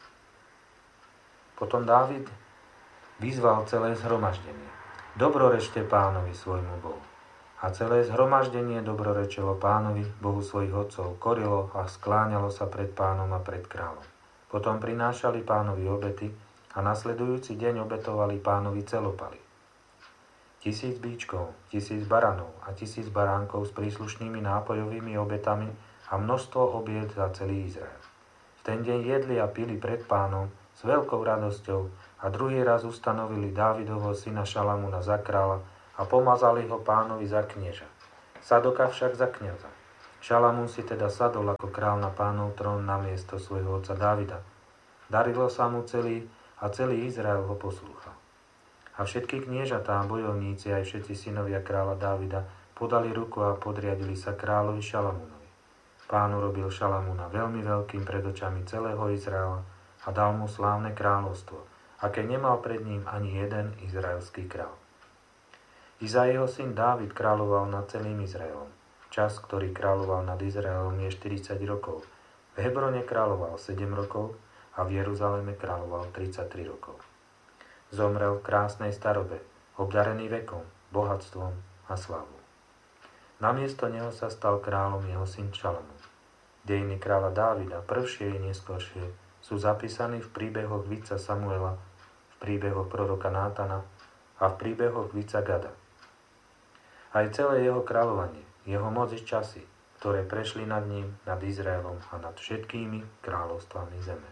S1: Potom Dávid vyzval celé zhromaždenie: Dobrorešte Pánovi svojmu Bohu. A celé zhromaždenie dobrorečilo Pánovi, Bohu svojich otcov, korilo a skláňalo sa pred Pánom a pred kráľom. Potom prinášali Pánovi obety a nasledujúci deň obetovali Pánovi celopaly. Tisíc bíčkov, tisíc baranov a tisíc baránkov s príslušnými nápojovými obetami a množstvo obied za celý Izrael. V ten deň jedli a pili pred Pánom s veľkou radosťou a druhý raz ustanovili Dávidovho syna Šalamúna za kráľa a pomazali ho Pánovi za knieža. Sadoka však za kňaza. Šalamún si teda sadol ako král na pánov trón na miesto svojho otca Dávida. Darilo sa mu celý a celý Izrael ho poslúchal. A všetky kniežatá a bojovníci, aj všetci synovia kráľa Dávida, podali ruku a podriadili sa kráľovi Šalamúnovi. Pán urobil Šalamúna veľmi veľkým pred očami celého Izraela a dal mu slávne kráľovstvo, aké nemal pred ním ani jeden izraelský kráľ. Izaiho syn Dávid kráľoval nad celým Izraelom. Čas, ktorý kráľoval nad Izraelom, je štyridsať rokov. V Hebrone kráľoval sedem rokov a v Jeruzaleme kráľoval tridsaťtri rokov. Zomrel v krásnej starobe, obdarený vekom, bohatstvom a slávou. Namiesto neho sa stal kráľom jeho syn Šalamún. Dejiny kráľa Dávida, prvšie i neskôršie, sú zapísaní v príbehoch vidca Samuela, v príbehoch proroka Nátana a v príbehoch vidca Gada. Aj celé jeho kráľovanie, jeho moc i časy, ktoré prešli nad ním, nad Izraelom a nad všetkými kráľovstvami zeme.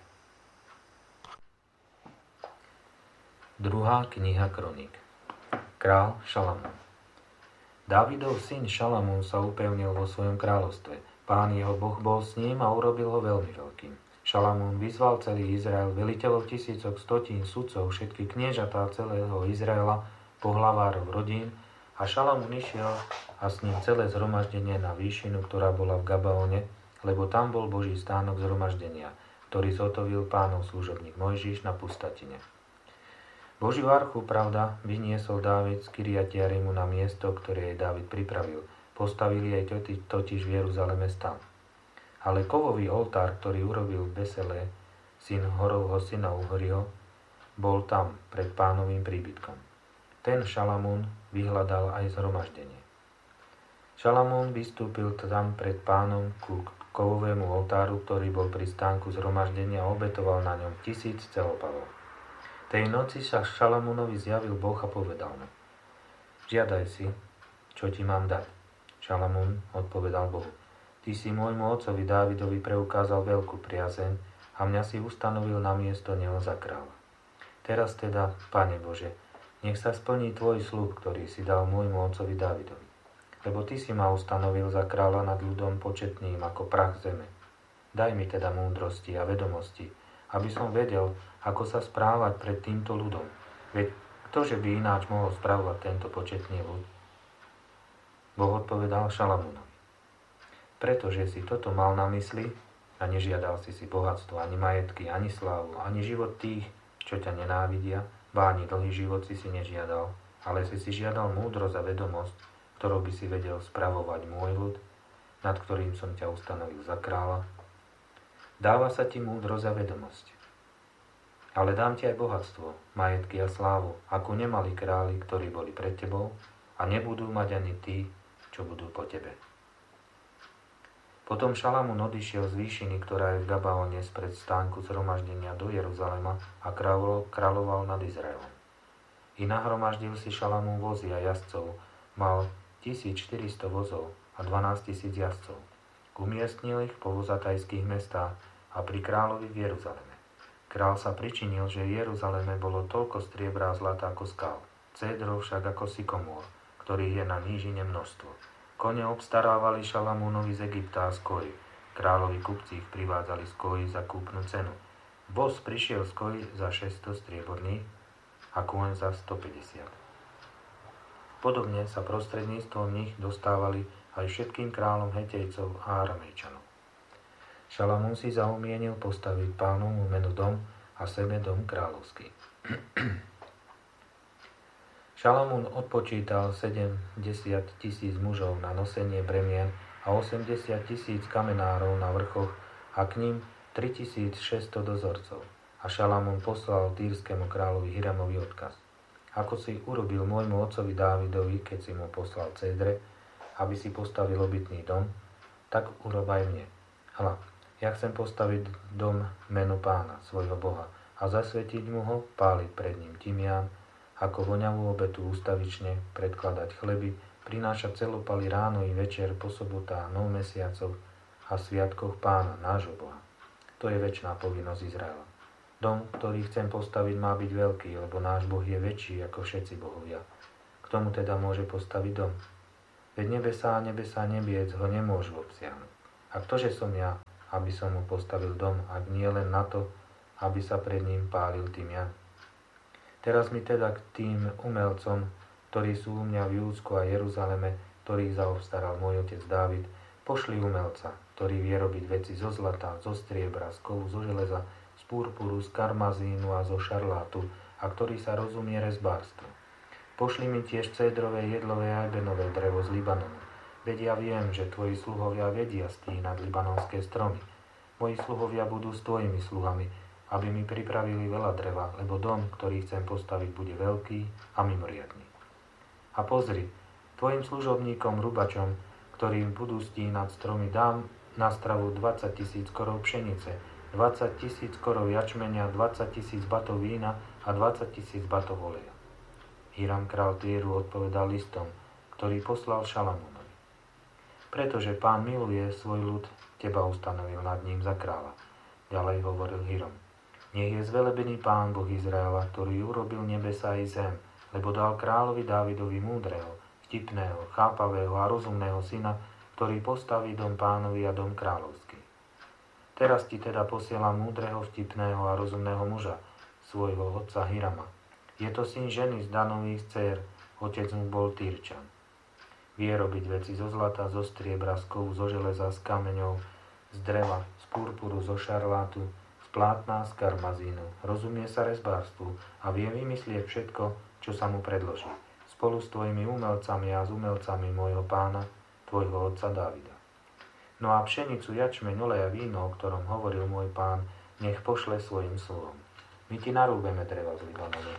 S1: Druhá kniha Kroník. Král Šalamún. Dávidov syn Šalamún sa upevnil vo svojom kráľovstve. Pán jeho Boh bol s ním a urobil ho veľmi veľkým. Šalamún vyzval celý Izrael, veliteľov tisícok, stotín, sudcov, všetky kniežatá celého Izraela, pohlavárov rodín, a Šalamún išiel a s ním celé zhromaždenie na výšinu, ktorá bola v Gabaone, lebo tam bol Boží stánok zhromaždenia, ktorý zotovil Pánov služobník Mojžiš na pustatine. Božiu archu, pravda, vyniesol Dávid z Kiriat-Jarimu na miesto, ktoré jej Dávid pripravil. Postavili jej totiž v Jeruzaleme stan. Ale kovový oltár, ktorý urobil Besele, syn Horovho syna Uhriho, bol tam pred Pánovým príbytkom. Ten Šalamún vyhľadal aj zhromaždenie. Šalamún vystúpil tam pred Pánom ku kovovému oltáru, ktorý bol pri stánku zhromaždenia a obetoval na ňom tisíc celopalov. Tej noci sa Šalamúnovi zjavil Boh a povedal mu: Žiadaj si, čo ti mám dať. Šalamún odpovedal Bohu: Ty si môjmu otcovi Dávidovi preukázal veľkú priazeň a mňa si ustanovil na miesto neho za kráľa. Teraz teda, Pane Bože, nech sa splní tvoj sľub, ktorý si dal môjmu otcovi Dávidovi. Lebo ty si ma ustanovil za kráľa nad ľudom početným ako prach zeme. Daj mi teda múdrosti a vedomosti, aby som vedel, ako sa správať pred týmto ľudom. Veď ktože by ináč mohol správovať tento početný ľud? Boh odpovedal Šalamúnovi: Pretože si toto mal na mysli a nežiadal si si bohatstvo, ani majetky, ani slávu, ani život tých, čo ťa nenávidia, ba ani dlhý život si si nežiadal, ale si si žiadal múdrosť a vedomosť, ktorou by si vedel spravovať môj ľud, nad ktorým som ťa ustanovil za kráľa. Dáva sa ti múdrosť a vedomosť. Ale dám ti aj bohatstvo, majetky a slávu, ako nemali králi, ktorí boli pred tebou, a nebudú mať ani tí, čo budú po tebe. Potom Šalamún odišiel z výšiny, ktorá je v Gabaone spred stánku zhromaždenia do Jeruzalema a kráľoval nad Izraelom. I nahromaždil si Šalamún vozy a jazdcov, mal tisícštyristo vozov a dvanásťtisíc jazdcov. Umiestnil ich po vozatajských mestách a pri kráľovi v Jeruzaleme. Král sa pričinil, že v Jeruzaleme bolo toľko striebra a zlata ako skal, cédrov však ako sykomôr, ktorých je na nížine množstvo. Kone obstarávali Šalamúnovi z Egypta a z Koji. Kráľovi kupci ich privádzali z Koji za kúpnu cenu. Voz prišiel z Koji za šesťsto strieborných a kôň za stopäťdesiat. Podobne sa prostredníctvom nich dostávali aj všetkým kráľom Hetejcov a Aramejčanov. Šalamún si zaumienil postaviť Pánovmu menu dom a sebe dom kráľovský. Šalamún odpočítal sedemdesiat tisíc mužov na nosenie bremien a osemdesiat tisíc kamenárov na vrchoch a k ním tritisícšesťsto dozorcov. A Šalamún poslal týrskému kráľovi Hiramovi odkaz: Ako si urobil môjmu otcovi Dávidovi, keď si mu poslal cédre, aby si postavil obytný dom, tak urob aj mne. Hľa, ja chcem postaviť dom menu Pána, svojho Boha, a zasvetiť mu ho, páliť pred ním tymián, ako voňavú obetu ústavične, predkladať chleby, prinášať celopaly ráno i večer po sobotách, nov mesiacov a sviatkoch Pána, nášho Boha. To je večná povinnosť Izraela. Dom, ktorý chcem postaviť, má byť veľký, lebo náš Boh je väčší ako všetci bohovia. K tomu teda môže postaviť dom. Veď nebesá a nebesá nebiec ho nemôžu obsiahnuť. A ktože som ja, aby som mu postavil dom, ak nie len na to, aby sa pred ním pálil tymian? Teraz mi teda k tým umelcom, ktorí sú u mňa v Júdsku a Jeruzaleme, ktorých zaobstaral môj otec Dávid, pošli umelca, ktorý vie robiť veci zo zlata, zo striebra, z kovu, zo železa, z purpuru, z karmazínu a zo šarlátu, a ktorý sa rozumie rezbárstvu. Pošli mi tiež cédrové, jedlové a ebenové drevo z Libanonu. Veď ja viem, že tvoji sluhovia vedia stínať libanonské stromy. Moji sluhovia budú s tvojimi sluhami, aby mi pripravili veľa dreva, lebo dom, ktorý chcem postaviť, bude veľký a mimoriadny. A pozri, tvojim služobníkom, rubačom, ktorým budú stínať stromy, dám na stravu dvadsať tisíc korov pšenice, dvadsať tisíc korov jačmenia, dvadsať tisíc batov vína a dvadsať tisíc batov oleja. Hiram král Týru odpovedal listom, ktorý poslal Šalamúnovi. Pretože Pán miluje svoj ľud, teba ustanovil nad ním za kráľa. Ďalej hovoril Hiram. Nech je zvelebený Pán Boh Izraela, ktorý urobil nebesá i zem, lebo dal kráľovi Dávidovi múdreho, vtipného, chápavého a rozumného syna, ktorý postaví dom Pánovi a dom kráľovský. Teraz ti teda posielam múdreho, vtipného a rozumného muža, svojho otca Hirama. Je to syn ženy z Danových dcér, otec mu bol Týrčan. Vie robiť veci zo zlata, zo striebra, z kovu, zo železa, z kameňov, z dreva, z purpuru, zo šarlátu, z plátna, z karmazínu. Rozumie sa rezbárstvu a vie vymyslieť všetko, čo sa mu predloží. Spolu s tvojimi umelcami a s umelcami môjho pána, tvojho otca Dávida. No a pšenicu, jačmeň, olej a víno, o ktorom hovoril môj pán, nech pošle svojim sluhom. My ti narúbeme dreva z Libanonu.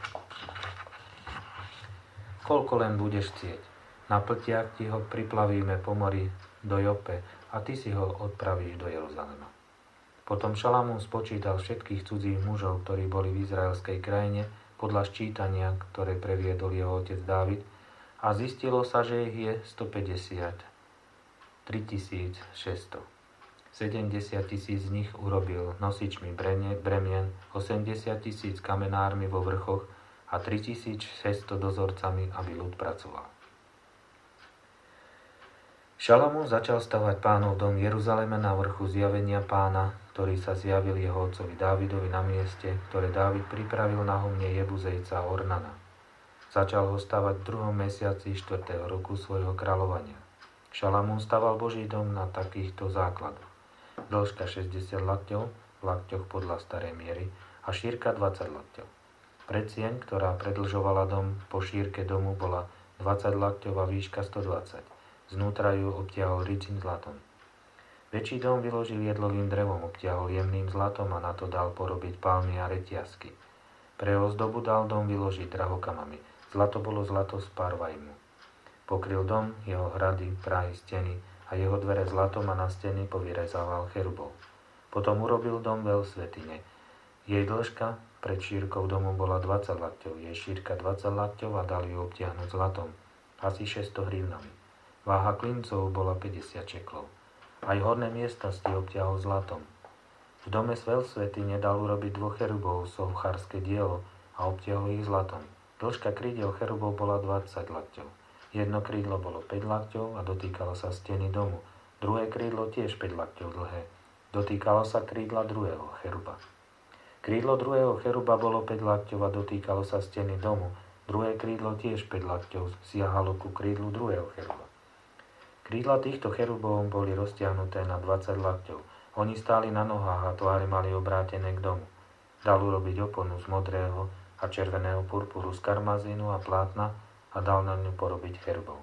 S1: Koľko len budeš chcieť. Na pltiach ti ho priplavíme po mori do Jope a ty si ho odpravíš do Jeruzalema. Potom Šalamún spočítal všetkých cudzích mužov, ktorí boli v izraelskej krajine, podľa ščítania, ktoré previedol jeho otec Dávid, a zistilo sa, že ich je stopäťdesiattri tisíc šesťsto. sedemdesiat tisíc z nich urobil nosičmi bremien, osemdesiat tisíc kamenármi vo vrchoch a tritisícšesťsto dozorcami, aby ľud pracoval. Šalamún začal stavať Pánov dom v Jeruzaleme na vrchu zjavenia Pána, ktorý sa zjavil jeho otcovi Dávidovi na mieste, ktoré Dávid pripravil na humne Jebuzejca Ornana. Začal ho stavať v druhom mesiaci štvrtého roku svojho kráľovania. Šalamún staval Boží dom na takýchto základoch. Dĺžka šesťdesiat lakťov, v lakťoch podľa starej miery, a šírka dvadsať lakťov. Predsieň, ktorá predĺžovala dom po šírke domu, bola dvadsať lakťov a výška stodvadsať. Znútra ju obtiahol ryčím zlatom. Väčší dom vyložil jedlovým drevom, obtiahol jemným zlatom a na to dal porobiť palmy a reťazky. Pre ozdobu dal dom vyložiť drahokamami. Zlato bolo zlato z Parvajmu. Pokryl dom, jeho hrady, prahy, steny a jeho dvere zlatom a na steny povyrezával cherubov. Potom urobil dom veľ svätyne. Jej dĺžka pred šírkou domu bola dvadsať lakťov, jej šírka dvadsať lakťov a dal ju obtiahnuť zlatom, asi šesťsto hrivnami. Váha klincov bola päťdesiat šeklov. Aj horné miestnosti obtiahol zlatom. V dome veľsvätyne dal urobiť dvoch cherubov, sovchárske dielo, a obtiahol ich zlatom. Dĺžka krídel cherubov bola dvadsať lakťov. Jedno krídlo bolo päť lakťov a dotýkalo sa steny domu. Druhé krídlo tiež päť lakťov dlhé. Dotýkalo sa krídla druhého cheruba. Krídlo druhého cheruba bolo päť lakťov a dotýkalo sa steny domu. Druhé krídlo tiež päť lakťov siahalo ku krídlu druhého cheruba. Krídla týchto cherubov boli roztiahnuté na dvadsať lakťov. Oni stáli na nohách a tváre mali obrátené k domu. Dal urobiť oponu z modrého a červeného purpuru, z karmazínu a plátna a dal na ňu porobiť cherubov.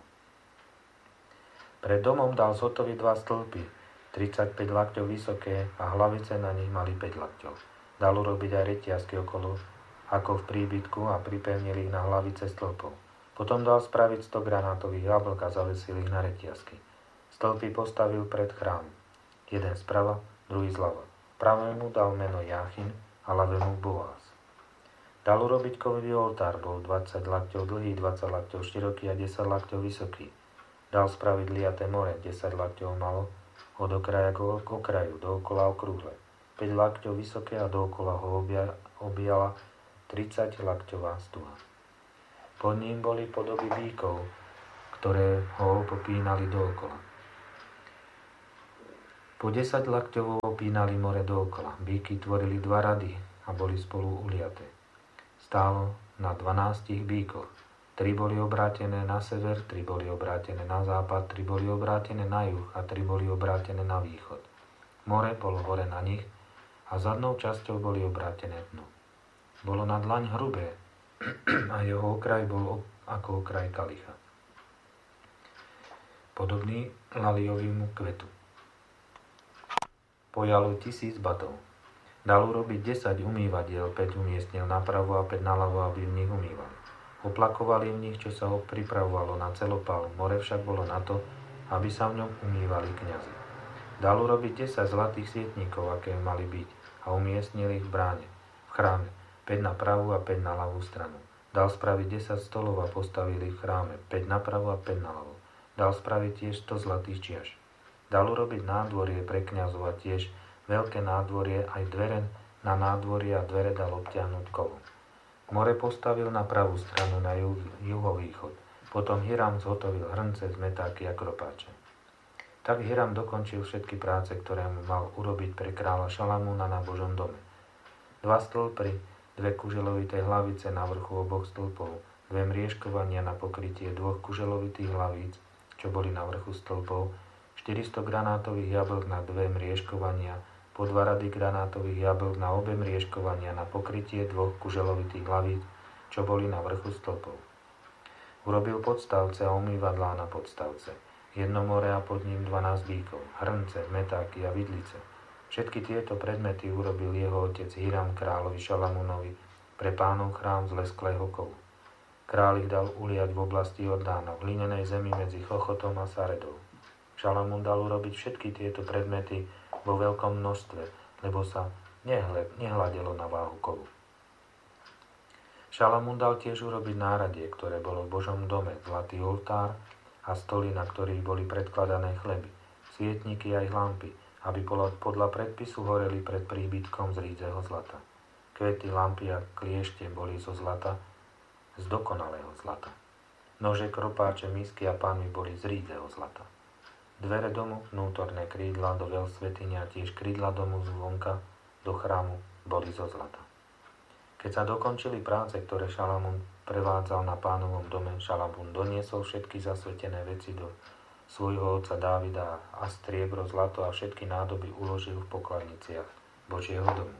S1: Pred domom dal zhotoviť dva stĺpy, tridsaťpäť lakťov vysoké, a hlavice na nich mali päť lakťov. Dal urobiť aj reťazky okolo, ako v príbytku, a pripevnil ich na hlavice stĺpov. Potom dal spraviť sto granátových jablk a zavesil ich na reťazky. Stĺpy postavil pred chrám. Jeden sprava, druhý zľava. Pravému dal meno Jáchin a ľavému Boaz. Dal urobiť kovový oltár, bol dvadsať lakťov dlhý, dvadsať lakťov široký a desať lakťov vysoký. Dal spraviť liaté more, desať lakťov malo, od okraja k okraju, dookola okrúhle. päť lakťov vysoké a dookola ho objala tridsať lakťová stuha. Pod ním boli podoby bíkov, ktoré ho popínali dookola. Po desať lakťovo opínali more dookola. Bíky tvorili dva rady a boli spolu uliaté. Stálo na dvanástich bíkoch. Tri boli obrátené na sever, tri boli obrátené na západ, tri boli obrátené na juh a tri boli obrátené na východ. More bolo hore na nich a zadnou časťou boli obrátené dnu. Bolo na dlaň hrubé a jeho okraj bol ako okraj kalicha, podobný laliovýmu kvetu. Pojalo tisíc batov. Dal urobiť desať umývadiel, päť umiestnil napravo a päť naľavo, aby v nich umývali. Oplakovali v nich, čo sa ho pripravovalo na celopál. More však bolo na to, aby sa v ňom umývali kňazi. Dal urobiť desať zlatých svietníkov, aké mali byť, a umiestnil ich v bráne, v chráme, päť na pravú a päť na ľavú stranu. Dal spraviť desať stolov a postavili v chráme, päť na pravú a päť na ľavú. Dal spraviť tiež sto zlatých čiaš. Dal urobiť nádvorie pre kňazov a tiež veľké nádvorie, aj dvere na nádvorie a dvere dal obtiahnuť kovom. More postavil na pravú stranu na juh, juhovýchod. Potom Hiram zhotovil hrnce, zmetáky a kropáče. Tak Hiram dokončil všetky práce, ktoré mu mal urobiť pre kráľa Šalamúna na Božom dome. Dva stĺpy, dve kuželovité hlavice na vrchu oboch stĺpov, dve mriežkovania na pokrytie dvoch kuželovitých hlavíc, čo boli na vrchu stĺpov, štyristo granátových jablk na dve mriežkovania, po dva rady granátových jablk na obe mriežkovania na pokrytie dvoch kuželovitých hlavíc, čo boli na vrchu stĺpov. Urobil podstavce a umývadlá na podstavce, jedno more a pod ním dvanásť bíkov, hrnce, metáky a vidlice. Všetky tieto predmety urobil jeho otec Hiram kráľovi Šalamúnovi pre Pánov chrám z lesklého kovu. Kráľ ich dal uliať v oblasti Jordána, v hlinenej zemi medzi Chochotom a Saredou. Šalamún dal urobiť všetky tieto predmety vo veľkom množstve, lebo sa nehľadelo na váhu kovu. Šalamún dal tiež urobiť náradie, ktoré bolo v Božom dome, zlatý oltár a stoly, na ktorých boli predkladané chleby, svietniky aj lampy, aby podľa predpisu horeli pred príbytkom z rídzeho zlata. Kvety, lampy a kliešte boli zo zlata, z dokonalého zlata. Nože, kropáče, misky a pánvy boli z rídzeho zlata. Dvere domu, vnútorné krídla do veľsvätyne a tiež krídla domu zvonka do chrámu boli zo zlata. Keď sa dokončili práce, ktoré Šalamún prevádzal na Pánovom dome, Šalamún doniesol všetky zasvetené veci do svojho otca Dávida a striebro, zlato a všetky nádoby uložil v pokladniciach Božieho domu.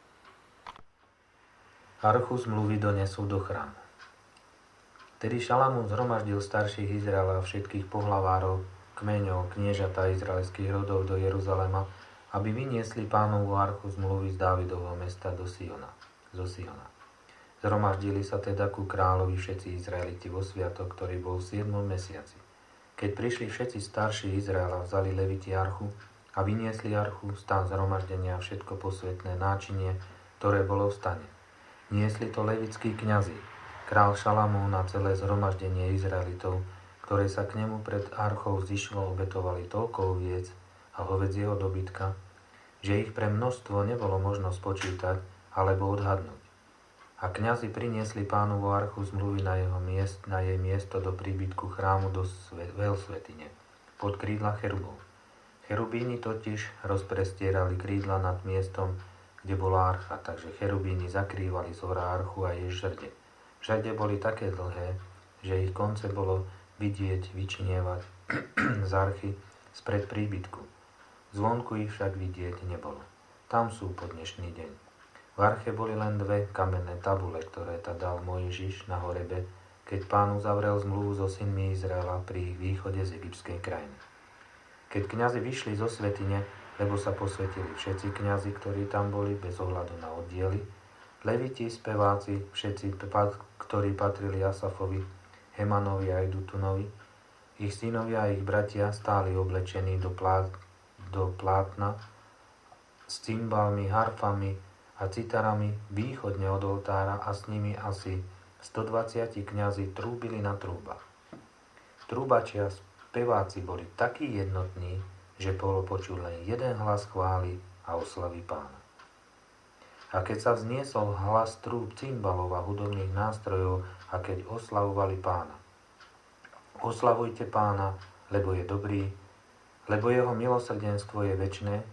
S1: Archu zmluvy donesol do chrámu. Tedy Šalamún zhromaždil starších Izraela a všetkých pohlavárov, kmeňov, kniežatá izraelských rodov do Jeruzalema, aby vyniesli Pánovu archu zmluvy z Dávidovho mesta do Siona, zo Siona. Zhromaždili sa teda ku kráľovi všetci Izraeliti vo sviatok, ktorý bol v siedmom mesiaci. Keď prišli všetci starší Izraela, vzali leviti archu a vyniesli archu, stan zhromaždenia a všetko posvetné náčinie, ktoré bolo v stane. Niesli to levitskí kňazi, král Šalamún a celé zhromaždenie Izraelitov, ktoré sa k nemu pred archou zišlo, obetovali toľko oviec a hovedzieho dobytka, že ich pre množstvo nebolo možno spočítať alebo odhadnúť. A kňazi priniesli Pánovu archu zmluvy na, jeho miest, na jej miesto do príbytku chrámu do veľsvätyne, pod krídla cherubov. Cherubíni totiž rozprestierali krídla nad miestom, kde bola archa, takže cherubíni zakrývali zhora archu a jej žrde. Žrde boli také dlhé, že ich konce bolo vidieť, vyčinievať z archy spred príbytku. Zvonku ich však vidieť nebolo. Tam sú po dnešný deň. V arche boli len dve kamenné tabule, ktoré ta dal Mojžiš na Horebe, keď Pán uzavrel zmluvu so synmi Izraela pri ich východe z egyptskej krajiny. Keď kňazi vyšli zo svätyne, lebo sa posvetili všetci kňazi, ktorí tam boli, bez ohľadu na oddiely, leviti, speváci, všetci, ktorí patrili Asafovi, Hemanovi a Jedutunovi, ich synovia a ich bratia stáli oblečení do, plát, do plátna s cymbalmi, harfami a citarami východne od oltára a s nimi asi stodvadsať kňazi trúbili na trúbach. Trúbači a speváci boli takí jednotní, že bolo počuť len jeden hlas chvály a oslavy Pána. A keď sa vzniesol hlas trúb, cymbalov a hudobných nástrojov a keď oslavovali Pána, Oslavujte Pána, lebo je dobrý, lebo jeho milosrdenstvo je večné